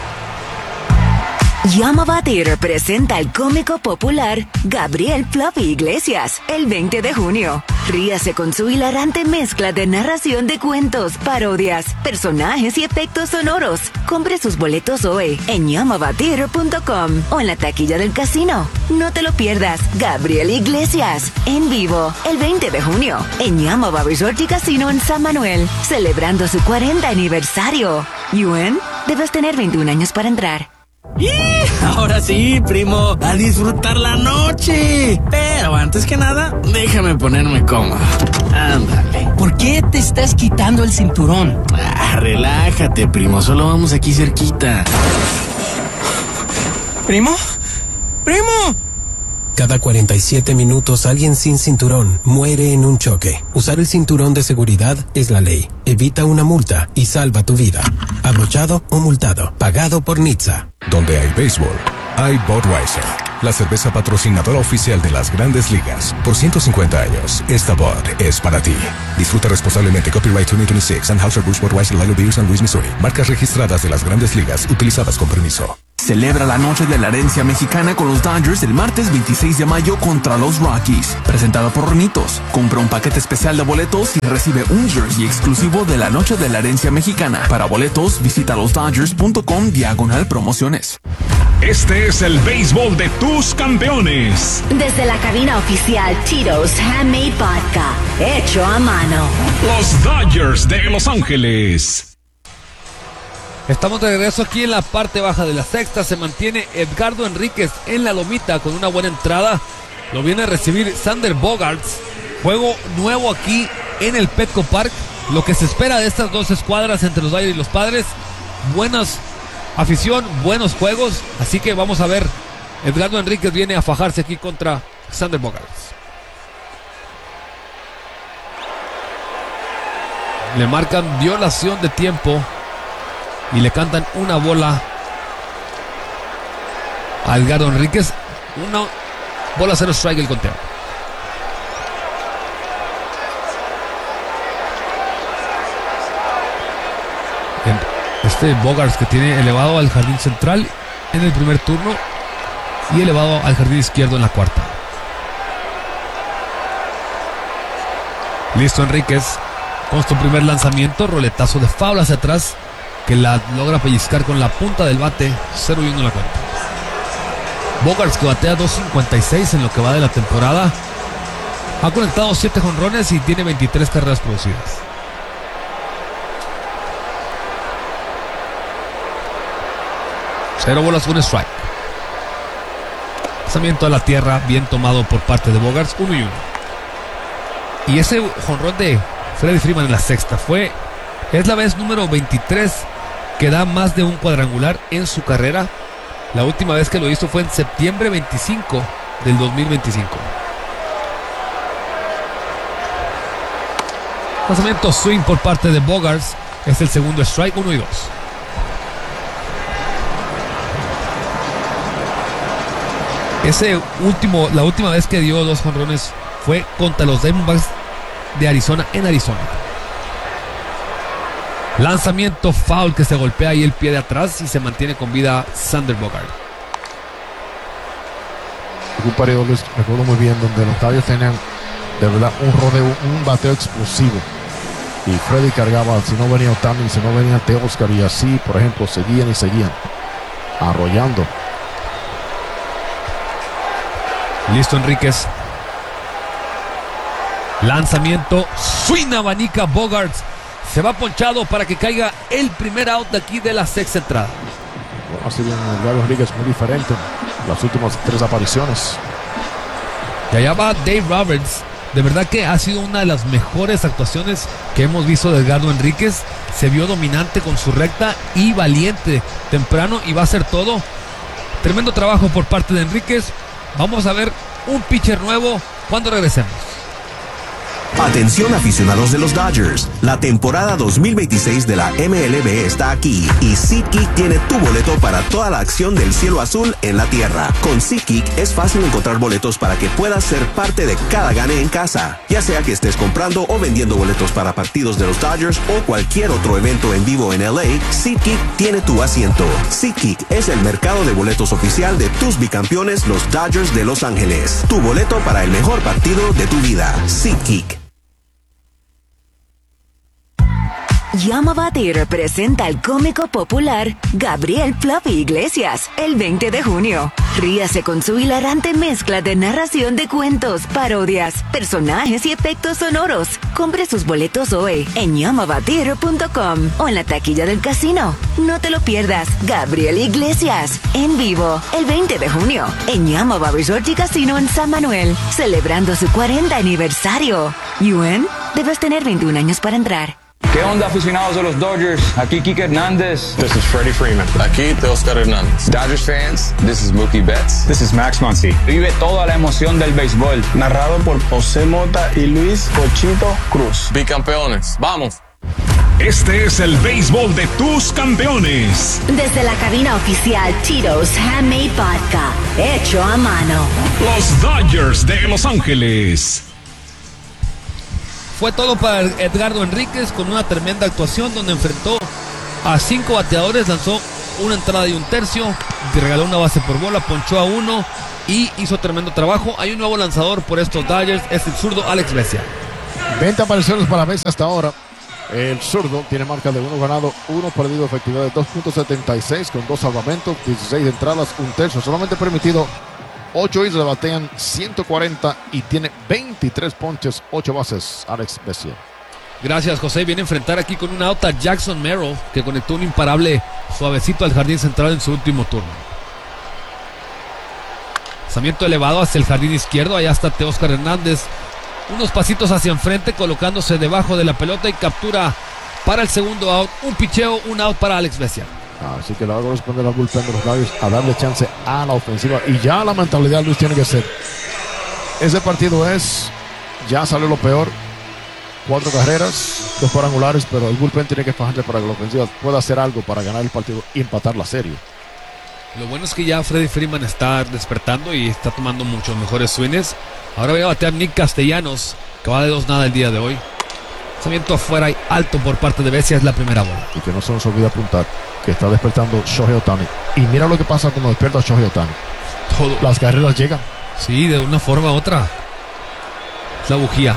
[SPEAKER 11] Llama a Batir presenta al cómico popular Gabriel Fluffy Iglesias el 20 de junio. Ríase con su hilarante mezcla de narración de cuentos, parodias, personajes y efectos sonoros. Compre sus boletos hoy en llamabatir.com o en la taquilla del casino. No te lo pierdas. Gabriel Iglesias en vivo el 20 de junio en Llama Resort y Casino en San Manuel, celebrando su 40 aniversario. Yuen, debes tener 21 años para entrar.
[SPEAKER 6] ¡Y! Ahora sí, primo, a disfrutar la noche. Pero antes que nada, déjame ponerme cómodo. Ándale.
[SPEAKER 5] ¿Por qué te estás quitando el cinturón?
[SPEAKER 6] Relájate, primo, solo vamos aquí cerquita.
[SPEAKER 5] ¿Primo? ¡Primo!
[SPEAKER 14] Cada 47 minutos alguien sin cinturón muere en un choque. Usar el cinturón de seguridad es la ley. Evita una multa y salva tu vida. Abrochado o multado. Pagado por NHTSA.
[SPEAKER 12] Donde hay béisbol, hay Budweiser. la cerveza patrocinadora oficial de las Grandes Ligas. Por 150 años, esta Bud es para ti. Disfruta responsablemente. Copyright 2026. Anheuser-Busch Budweiser Lager Beer San Luis, Missouri. Marcas registradas de las Grandes Ligas, utilizadas con permiso.
[SPEAKER 3] Celebra la noche de la herencia mexicana con los Dodgers el martes 26 de mayo contra los Rockies. Presentado por Hornitos. Compra un paquete especial de boletos y recibe un jersey exclusivo de la noche de la herencia mexicana. Para boletos, visita losdodgers.com/promociones.
[SPEAKER 10] Este es el béisbol de tus campeones.
[SPEAKER 11] Desde la cabina oficial Tito's Handmade Vodka, hecho a mano.
[SPEAKER 10] Los Dodgers de Los Ángeles.
[SPEAKER 2] Estamos de regreso aquí en la parte baja de la sexta. Se mantiene Edgardo Enríquez en la lomita con una buena entrada. Lo viene a recibir Xander Bogaerts. Juego nuevo aquí en el Petco Park. Lo que se espera de estas dos escuadras entre los Dodgers y los Padres. Buenas afición, buenos juegos. Así que vamos a ver. Edgardo Enríquez viene a fajarse aquí contra Xander Bogaerts. Le marcan violación de tiempo y le cantan una bola a Edgardo Enríquez. Una bola, 0 strike el conteo. Este Bogaerts que tiene elevado al jardín central en el primer turno y elevado al jardín izquierdo en la cuarta. Listo Enríquez con su primer lanzamiento, roletazo de foul hacia atrás que la logra pellizcar con la punta del bate. 0-1 en la cuenta. Bogaerts, que batea 2.56 en lo que va de la temporada, ha conectado 7 jonrones y tiene 23 carreras producidas. Cero bolas, 1 strike. Lanzamiento a la tierra, bien tomado por parte de Bogaerts. 1-1. Y ese jonrón de Freddie Freeman en la sexta es la vez número 23 que da más de un cuadrangular en su carrera. La última vez que lo hizo fue en septiembre 25 del 2025. Lanzamiento swing por parte de Bogaerts. Es el segundo strike, 1 y 2. La última vez que dio 2 jonrones fue contra los Diamondbacks de Arizona en Arizona. Lanzamiento foul que se golpea ahí el pie de atrás y se mantiene con vida Xander Bogaerts.
[SPEAKER 1] Un periodo, Luis, recuerdo muy bien, donde los Dodgers tenían de verdad un rodeo, un bateo explosivo. Y Freddy cargaba, si no venía Otani, si no venía Teoscar, y así, por ejemplo, seguían y seguían arrollando.
[SPEAKER 2] Listo Enríquez. Lanzamiento, swing, abanica Bogaerts. Se va ponchado para que caiga el primer out de aquí de la sexta entrada.
[SPEAKER 1] Bueno, así bien Edgardo Enríquez, muy diferente las últimas 3 apariciones.
[SPEAKER 2] Y allá va Dave Roberts. De verdad que ha sido una de las mejores actuaciones que hemos visto de Edgardo Enríquez. Se vio dominante con su recta y valiente temprano, y va a hacer todo. Tremendo trabajo por parte de Enríquez. Vamos a ver un pitcher nuevo cuando regresemos.
[SPEAKER 7] Atención aficionados de los Dodgers, la temporada 2026 de la MLB está aquí y SeatGeek tiene tu boleto para toda la acción del cielo azul en la tierra. Con SeatGeek es fácil encontrar boletos para que puedas ser parte de cada gane en casa, ya sea que estés comprando o vendiendo boletos para partidos de los Dodgers o cualquier otro evento en vivo en LA. SeatGeek tiene tu asiento. SeatGeek es el mercado de boletos oficial de tus bicampeones, los Dodgers de Los Ángeles. Tu boleto para el mejor partido de tu vida. SeatGeek.
[SPEAKER 11] Llama a Batir presenta al cómico popular Gabriel Fluffy Iglesias el 20 de junio. Ríase con su hilarante mezcla de narración de cuentos, parodias, personajes y efectos sonoros. Compre sus boletos hoy en llamabatir.com o en la taquilla del casino. No te lo pierdas. Gabriel Iglesias en vivo el 20 de junio en Yamaba Resort y Casino en San Manuel, celebrando su 40 aniversario. ¿Yuen? Debes tener 21 años para entrar.
[SPEAKER 9] ¿Qué onda, aficionados de los Dodgers? Aquí Kike Hernández.
[SPEAKER 24] This is Freddie Freeman. Aquí Teoscar Hernández.
[SPEAKER 9] Dodgers fans, this is Mookie Betts.
[SPEAKER 24] This is Max Muncy.
[SPEAKER 9] Vive toda la emoción del béisbol.
[SPEAKER 24] Narrado por José Mota y Luis Pochito Cruz.
[SPEAKER 9] Bicampeones, ¡vamos!
[SPEAKER 10] Este es el béisbol de tus campeones.
[SPEAKER 11] Desde la cabina oficial Tito's Handmade Vodka, hecho a mano.
[SPEAKER 10] Los Dodgers de Los Ángeles.
[SPEAKER 2] Fue todo para Edgardo Enríquez con una tremenda actuación donde enfrentó a 5 bateadores, lanzó una entrada y un tercio, regaló una base por bola, ponchó a 1 y hizo tremendo trabajo. Hay un nuevo lanzador por estos Dodgers, es el zurdo Alex Vesia.
[SPEAKER 1] 20 apariciones para Vesia hasta ahora. El zurdo tiene marca de 1 ganado, 1 perdido, efectividad de 2.76 con 2 salvamentos, 16 entradas, un tercio. Solamente permitido 8 hits, le batean 140 y tiene 23 ponches, 8 bases. Alex Vesia.
[SPEAKER 2] Gracias, José. Viene a enfrentar aquí con una out a Jackson Merrill, que conectó un imparable suavecito al jardín central en su último turno. Lanzamiento elevado hacia el jardín izquierdo. Allá está Teóscar Hernández. Unos pasitos hacia enfrente, colocándose debajo de la pelota y captura para el segundo out. Un picheo, un out para Alex Vesia.
[SPEAKER 1] Así que le va a corresponder al bullpen de los Dodgers a darle chance a la ofensiva. Y ya la mentalidad, Luis, tiene que ser: ese partido ya salió lo peor. 4 carreras, 2 cuadrangulares, pero el bullpen tiene que fajarse para que la ofensiva pueda hacer algo para ganar el partido y empatar la serie.
[SPEAKER 2] Lo bueno es que ya Freddie Freeman está despertando y está tomando muchos mejores swings. Ahora voy a batear Nick Castellanos, que va de 2-0 el día de hoy. Lanzamiento afuera y alto por parte de Vesia, es la primera bola.
[SPEAKER 1] Y que no se nos olvide apuntar que está despertando Shohei Ohtani. Y mira lo que pasa cuando despierta Shohei Ohtani. Las carreras llegan.
[SPEAKER 2] Sí, de una forma u otra. Es la bujía.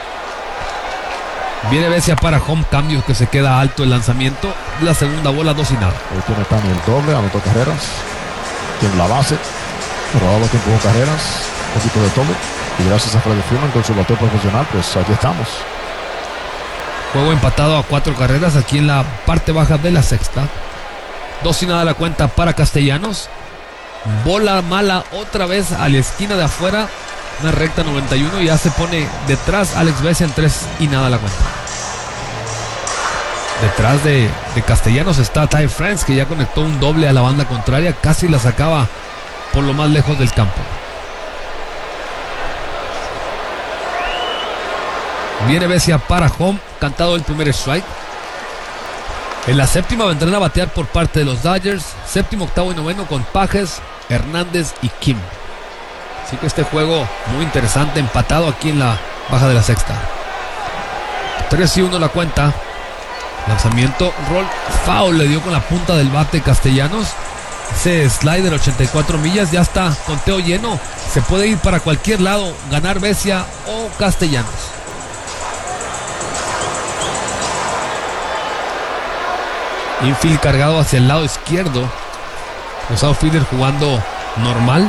[SPEAKER 2] Viene Vesia para home, cambio que se queda alto el lanzamiento. La segunda bola, 2-0.
[SPEAKER 1] Hoy tiene Ohtani el doble, anotó carreras. Tiene la base. Rodado que empujó carreras. Un poquito de todo. Y gracias a Freddie Freeman con su bateo profesional, pues aquí estamos.
[SPEAKER 2] Juego empatado a 4 carreras aquí en la parte baja de la sexta. 2-0 la cuenta para Castellanos. Bola mala otra vez a la esquina de afuera. Una recta 91 y ya se pone detrás Alex Vesia en 3-0 la cuenta. Detrás de Castellanos está Ty France, que ya conectó un doble a la banda contraria. Casi la sacaba por lo más lejos del campo. Viene Vesia para home, cantado el primer strike. En la séptima vendrán a batear por parte de los Dodgers. Séptimo, octavo y noveno con Pages, Hernández y Kim. Así que este juego muy interesante, empatado aquí en la baja de la sexta. 3-1 la cuenta. Lanzamiento, roll, foul, le dio con la punta del bate Castellanos. Ese slider 84 millas, ya está conteo lleno. Se puede ir para cualquier lado, ganar Vesia o Castellanos. Infield cargado hacia el lado izquierdo. Los outfielders jugando normal.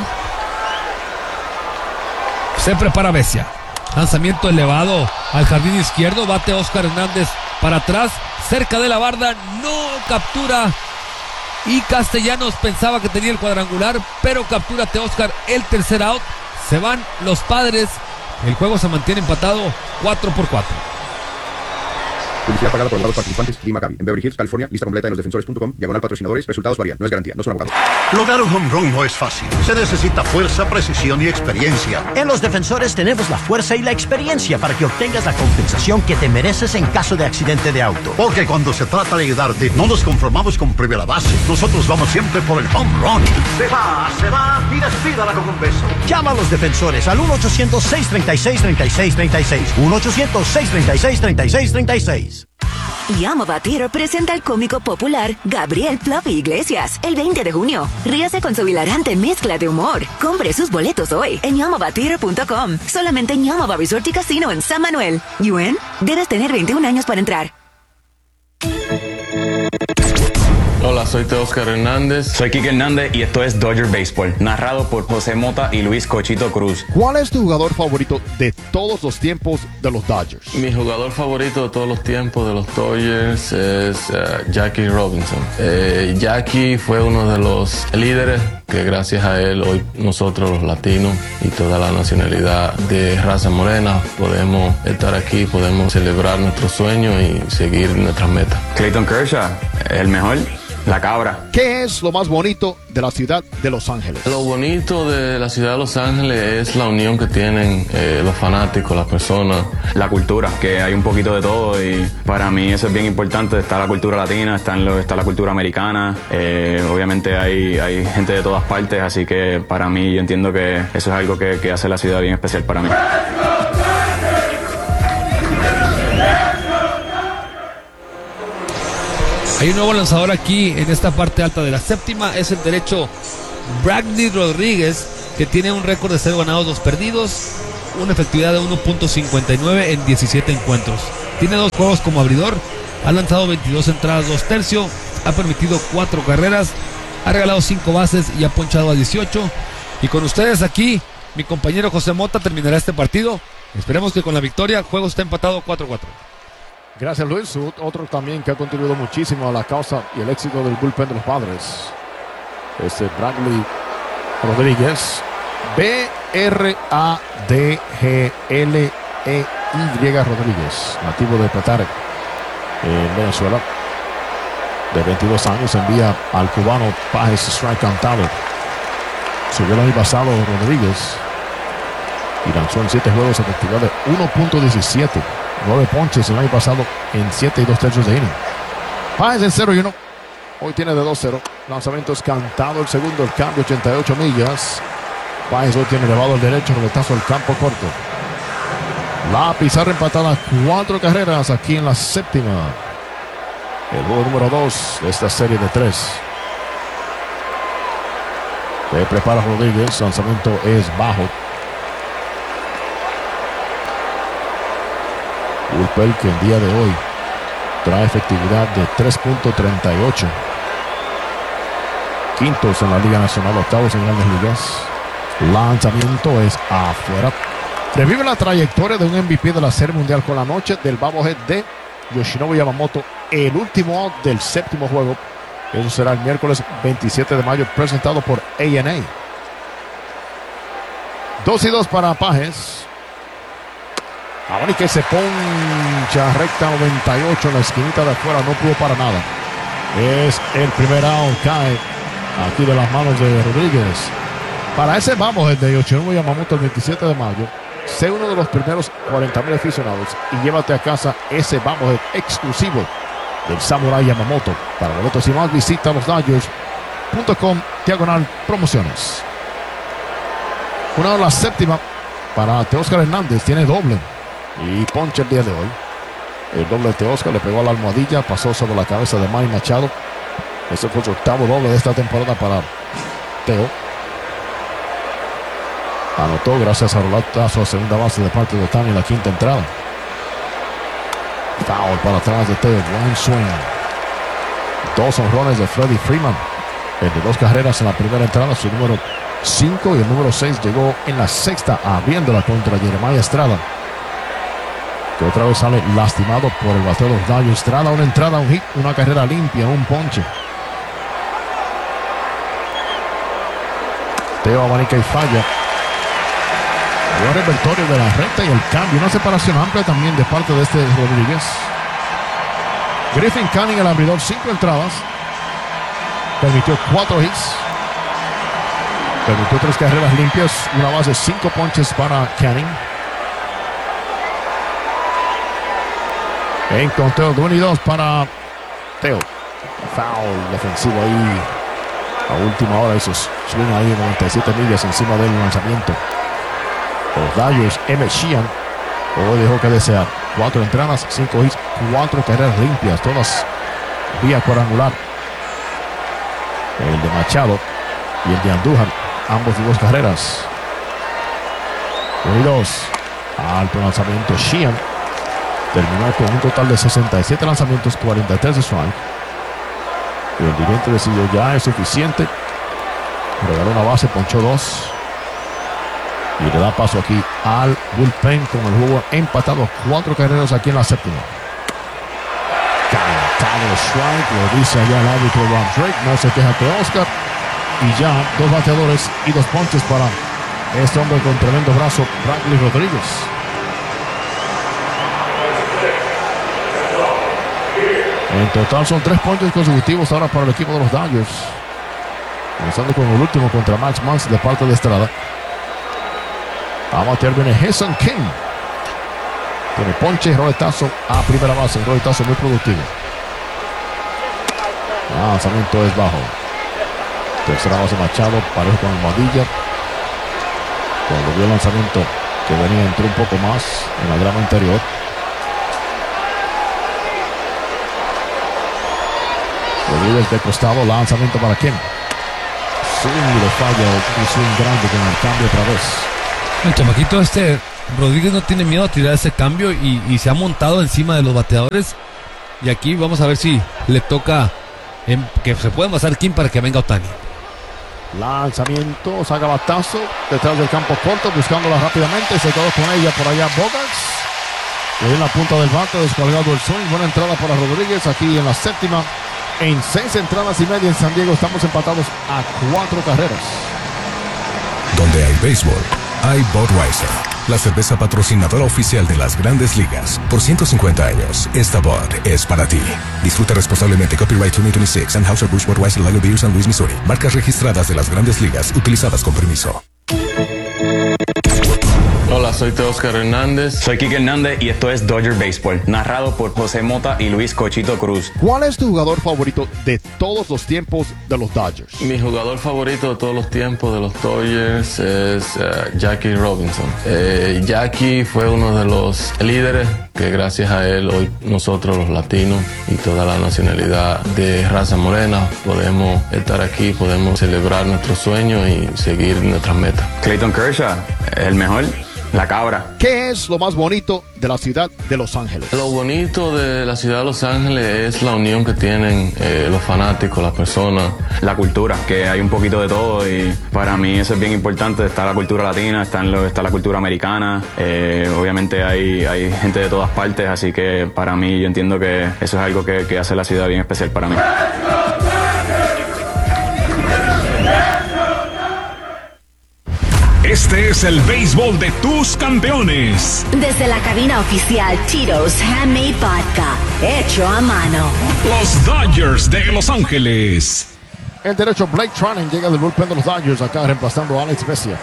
[SPEAKER 2] Se prepara Vesia. Lanzamiento elevado al jardín izquierdo. Bate Oscar Hernández para atrás. Cerca de la barda. No captura. Y Castellanos pensaba que tenía el cuadrangular, pero captura Teóscar el tercer out. Se van los Padres. El juego se mantiene empatado 4-4.
[SPEAKER 13] Publicidad pagada por abogados participantes. Lee Maccabi. En Beverly Hills, California. Lista completa en losdefensores.com. /patrocinadores. Resultados varían. No es garantía. No son abogados.
[SPEAKER 18] Lograr un home run no es fácil. Se necesita fuerza, precisión y experiencia.
[SPEAKER 19] En Los Defensores tenemos la fuerza y la experiencia para que obtengas la compensación que te mereces en caso de accidente de auto.
[SPEAKER 18] Porque cuando se trata de ayudarte, no nos conformamos con primera base. Nosotros vamos siempre por el home run. Se va y despídala con un beso.
[SPEAKER 19] Llama a Los Defensores al 1-800-636-3636. 1-800-636-3636.
[SPEAKER 11] Llama Theater presenta al cómico popular Gabriel Fluffy Iglesias el 20 de junio. Ríase con su hilarante mezcla de humor. Compre sus boletos hoy en yamavatheater.com. Solamente en Yamava Resort y Casino en San Manuel. ¿Yuen? Debes tener 21 años para entrar.
[SPEAKER 24] Hola, soy Teóscar Hernández.
[SPEAKER 9] Soy Quique Hernández y esto es Dodger Baseball, narrado por José Mota y Luis Cochito Cruz.
[SPEAKER 1] ¿Cuál es tu jugador favorito de todos los tiempos de los Dodgers?
[SPEAKER 24] Mi jugador favorito de todos los tiempos de los Dodgers es Jackie Robinson. Jackie fue uno de los líderes que gracias a él hoy nosotros los latinos y toda la nacionalidad de raza morena podemos estar aquí, podemos celebrar nuestros sueños y seguir nuestras metas.
[SPEAKER 9] Clayton Kershaw, el mejor. La cabra.
[SPEAKER 1] ¿Qué es lo más bonito de la ciudad de Los Ángeles?
[SPEAKER 24] Lo bonito de la ciudad de Los Ángeles es la unión que tienen los fanáticos, las personas.
[SPEAKER 9] La cultura, que hay un poquito de todo y para mí eso es bien importante. Está la cultura latina, está la cultura americana. Obviamente hay gente de todas partes, así que para mí yo entiendo que eso es algo que hace la ciudad bien especial para mí.
[SPEAKER 2] Hay un nuevo lanzador aquí en esta parte alta de la séptima. Es el derecho Bradley Rodríguez, que tiene un récord de 0 ganados, 2 perdidos, una efectividad de 1.59 en 17 encuentros. Tiene 2 juegos como abridor, ha lanzado 22 entradas, 2 tercios, ha permitido 4 carreras, ha regalado 5 bases y ha ponchado a 18. Y con ustedes aquí, mi compañero José Mota terminará este partido. Esperemos que con la victoria el juego está empatado 4-4.
[SPEAKER 1] Gracias, Luis. Otro también que ha contribuido muchísimo a la causa y el éxito del bullpen de los Padres. Bradley Rodríguez. B-R-A-D-G-L-E-Y Rodríguez, nativo de Petare, en Venezuela. De 22 años, envía al cubano Páez strike cantado. Subió el año pasado Rodríguez y lanzó en 7 juegos efectividad de 1.17. 9 ponches el año pasado en 7 y 2 tercios de inning. Páez en 0-1. Hoy tiene de 2-0. Lanzamiento es cantado el segundo. El cambio 88 millas. Páez hoy tiene elevado el derecho. Roletazo al campo corto. La pizarra empatada. 4 carreras aquí en la séptima. El juego número 2 de esta serie de 3. Se prepara Rodríguez. Lanzamiento es bajo. Bullpen que el día de hoy trae efectividad de 3.38. Quintos en la Liga Nacional, octavos en Grandes Ligas. Lanzamiento es afuera. Revive la trayectoria de un MVP de la Serie Mundial con la noche del bobblehead de Yoshinobu Yamamoto. El último out del séptimo juego. Eso será el miércoles 27 de mayo, presentado por A&A. 2-2 para Páez. Ahora que se poncha recta 98 en la esquinita de afuera, no pudo para nada. Es el primer out, cae aquí de las manos de Rodríguez. Para ese vamos, el de Yoshinobu Yamamoto el 27 de mayo, sé uno de los primeros 40,000 aficionados y llévate a casa ese vamos exclusivo del Samurai Yamamoto. Para boletos y más, visita losdodgers.com/promociones. Una de la séptima para Teóscar Hernández, tiene doble y ponche el día de hoy. El doble de Teóscar le pegó a la almohadilla, pasó sobre la cabeza de Manny Machado. Ese fue su octavo doble de esta temporada para Teo. Anotó gracias a rolatazo a segunda base de parte de Otani en la quinta entrada. Foul para atrás de Teo, buen swing. 2 honrones de Freddie Freeman. El de 2 carreras en la primera entrada, su número 5, y el número 6 llegó en la sexta, abriéndola contra Jeremiah Estrada, que otra vez sale lastimado por el bateo de los Dodgers. Estrada, una entrada, un hit, una carrera limpia, un ponche. Teo abanica y falla. Buen repertorio de la recta y el cambio. Una separación amplia también de parte de Rodríguez. Griffin Canning, el abridor, 5 entradas. Permitió 4 hits. Permitió 3 carreras limpias. Una base, 5 ponches para Canning. En conteo de 1 y 2 para Teo. Foul defensivo ahí. A última hora esos swing ahí 97 millas encima del lanzamiento. Los Dodgers, M. Sheehan, hoy dejó que desear. 4 entradas, 5 hits, 4 carreras limpias, todas vía cuadrangular. El de Machado y el de Andújar, ambos de 2 carreras. 1 y 2. Alto lanzamiento. Sheehan terminó con un total de 67 lanzamientos, 43 de strike. El dirigente decidió ya es suficiente. Regaló una base, ponchó 2. Y le da paso aquí al bullpen con el juego empatado. 4 carreras aquí en la séptima. Cantado el strike, lo dice allá el árbitro Rob Drake. No se queja Teóscar. Y ya 2 bateadores y 2 ponches para este hombre con tremendo brazo, Bradley Rodríguez. En total son 3 puntos consecutivos ahora para el equipo de los Dodgers. Comenzando con el último contra Max Muncy de parte de Estrada. Vamos a terminar Ha-Seong Kim. Tiene ponche, roletazo a primera base. Un roletazo muy productivo. Lanzamiento es bajo. Tercera base Machado, parejo con Almohadilla. Cuando vio el lanzamiento que venía, entró un poco más en la grama interior. Rodríguez de costado, lanzamiento para Kim. Swing le falla, un swing grande con el cambio otra vez.
[SPEAKER 2] El chamaquito Rodríguez no tiene miedo a tirar ese cambio y se ha montado encima de los bateadores. Y aquí vamos a ver si le toca que se pueda pasar Kim para que venga Ohtani.
[SPEAKER 1] Lanzamiento, saca batazo detrás del campo corto, buscándola rápidamente. Se quedó con ella por allá Bogaerts. Y en la punta del bate, descolgado el swing. Buena entrada para Rodríguez aquí en la séptima. En 6 entradas y media en San Diego estamos empatados a 4 carreras.
[SPEAKER 12] Donde hay béisbol, hay Budweiser, la cerveza patrocinadora oficial de las Grandes Ligas. Por 150 años, esta Bud es para ti. Disfruta responsablemente. Copyright 2026. Anheuser-Busch Budweiser Lager Beer, San Luis, Missouri. Marcas registradas de las Grandes Ligas, utilizadas con permiso.
[SPEAKER 24] Hola, soy Teóscar Hernández.
[SPEAKER 9] Soy Quique Hernández y esto es Dodger Baseball, narrado por José Mota y Luis Cochito Cruz.
[SPEAKER 1] ¿Cuál es tu jugador favorito de todos los tiempos de los Dodgers?
[SPEAKER 24] Mi jugador favorito de todos los tiempos de los Dodgers es Jackie Robinson. Jackie fue uno de los líderes que gracias a él hoy nosotros los latinos y toda la nacionalidad de raza morena podemos estar aquí, podemos celebrar nuestros sueños y seguir nuestras metas.
[SPEAKER 9] Clayton Kershaw, el mejor. La cabra.
[SPEAKER 1] ¿Qué es lo más bonito de la ciudad de Los Ángeles?
[SPEAKER 24] Lo bonito de la ciudad de Los Ángeles es la unión que tienen los fanáticos, las personas.
[SPEAKER 9] La cultura, que hay un poquito de todo y para mí eso es bien importante. Está la cultura latina, está la cultura americana. Obviamente hay gente de todas partes, así que para mí yo entiendo que eso es algo que hace la ciudad bien especial para mí.
[SPEAKER 10] Este es el béisbol de tus campeones.
[SPEAKER 11] Desde la cabina oficial Tito's Handmade Vodka, hecho a mano.
[SPEAKER 10] Los Dodgers de Los Ángeles.
[SPEAKER 1] El derecho Blake Treinen llega del bullpen de los Dodgers, acá reemplazando a Alex Vesia.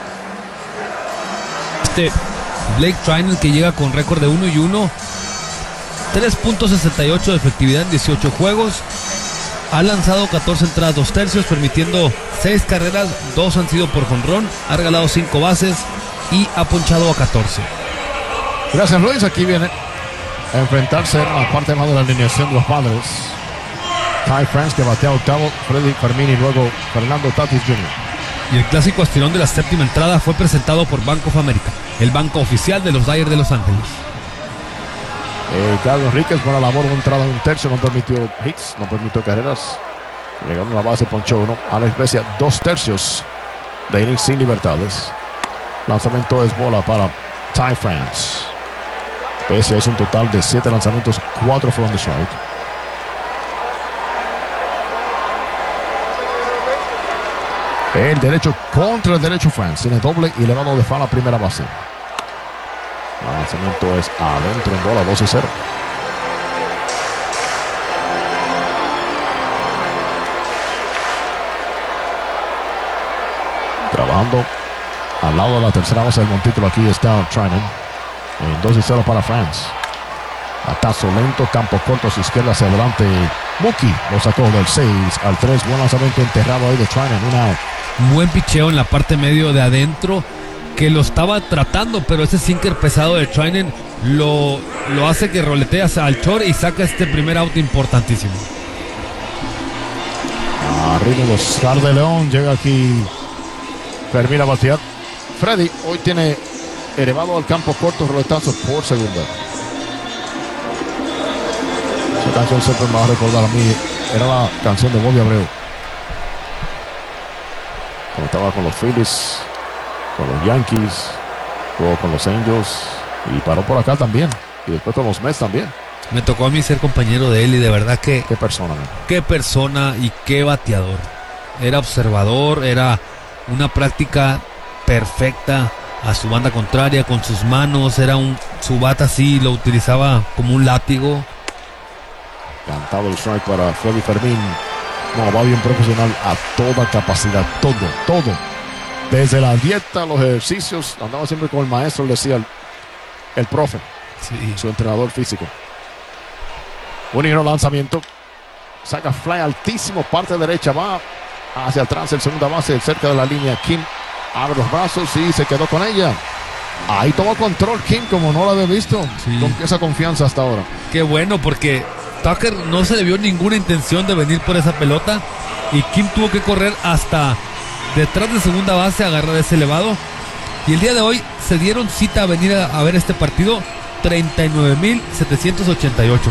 [SPEAKER 2] Blake Treinen, que llega con récord de 1-1, 3.68 de efectividad en 18 juegos. Ha lanzado 14 entradas, 2 tercios, permitiendo 6 carreras, 2 han sido por jonrón, ha regalado 5 bases y ha ponchado a 14.
[SPEAKER 1] Gracias, Luis. Aquí viene a enfrentarse a la parte más de la alineación de los Padres. Ty France, que batea octavo, Freddy Fermín y luego Fernando Tatis Jr.
[SPEAKER 2] Y el clásico astilón de la séptima entrada fue presentado por Bank of America, el banco oficial de los Dodgers de Los Ángeles.
[SPEAKER 1] Carlos Enríquez, buena labor, una entrada de 1/3, no permitió hits, no permitió carreras. Llegando a la base, ponchó 1. Alex Vesia, 2 tercios de innings sin libertades. Lanzamiento es bola para Ty France. Vesia es un total de 7 lanzamientos, 4 fueron de strike. El derecho contra el derecho France. Tiene doble y elevado de foul a primera base. El lanzamiento es adentro en bola, 2-0. Trabajando al lado de la tercera base del montículo. Aquí está Treinen. En 2-0 para France. Atazo lento, campo corto, su izquierda hacia adelante. Mookie lo sacó del 6 al 3. Buen lanzamiento enterrado ahí de Treinen.
[SPEAKER 2] Un buen picheo en la parte medio de adentro, que lo estaba tratando, pero ese sinker pesado de Treinen lo hace que roletee al short y saca este primer out importantísimo.
[SPEAKER 1] Arriba el Oscar de León, llega aquí Fermín a batear. Freddy hoy tiene elevado al campo corto, roletazo por segunda. Esa canción siempre me va a recordar a mí, era la canción de Bobby Abreu cuando estaba con los Phillies, con los Yankees, jugó con los Angels y paró por acá también. Y después con los Mets también.
[SPEAKER 2] Me tocó a mí ser compañero de él y de verdad que...
[SPEAKER 1] Qué persona.
[SPEAKER 2] Qué persona y qué bateador. Era observador, era una práctica perfecta a su banda contraria con sus manos. Era su bata así, lo utilizaba como un látigo.
[SPEAKER 1] Cantado el strike para Freddy Fermín. No, va bien profesional a toda capacidad, todo. Desde la dieta, los ejercicios, andaba siempre con el maestro, le decía el profe, su entrenador físico. Un ligero lanzamiento, saca fly altísimo, parte derecha, va hacia atrás, el segunda base, cerca de la línea. Kim abre los brazos y se quedó con ella. Ahí tomó control Kim, como no lo había visto, con esa confianza hasta ahora.
[SPEAKER 2] Qué bueno, porque Tucker no se le vio ninguna intención de venir por esa pelota y Kim tuvo que correr hasta detrás de segunda base a agarrar ese elevado. Y el día de hoy se dieron cita a venir a ver este partido 39,788.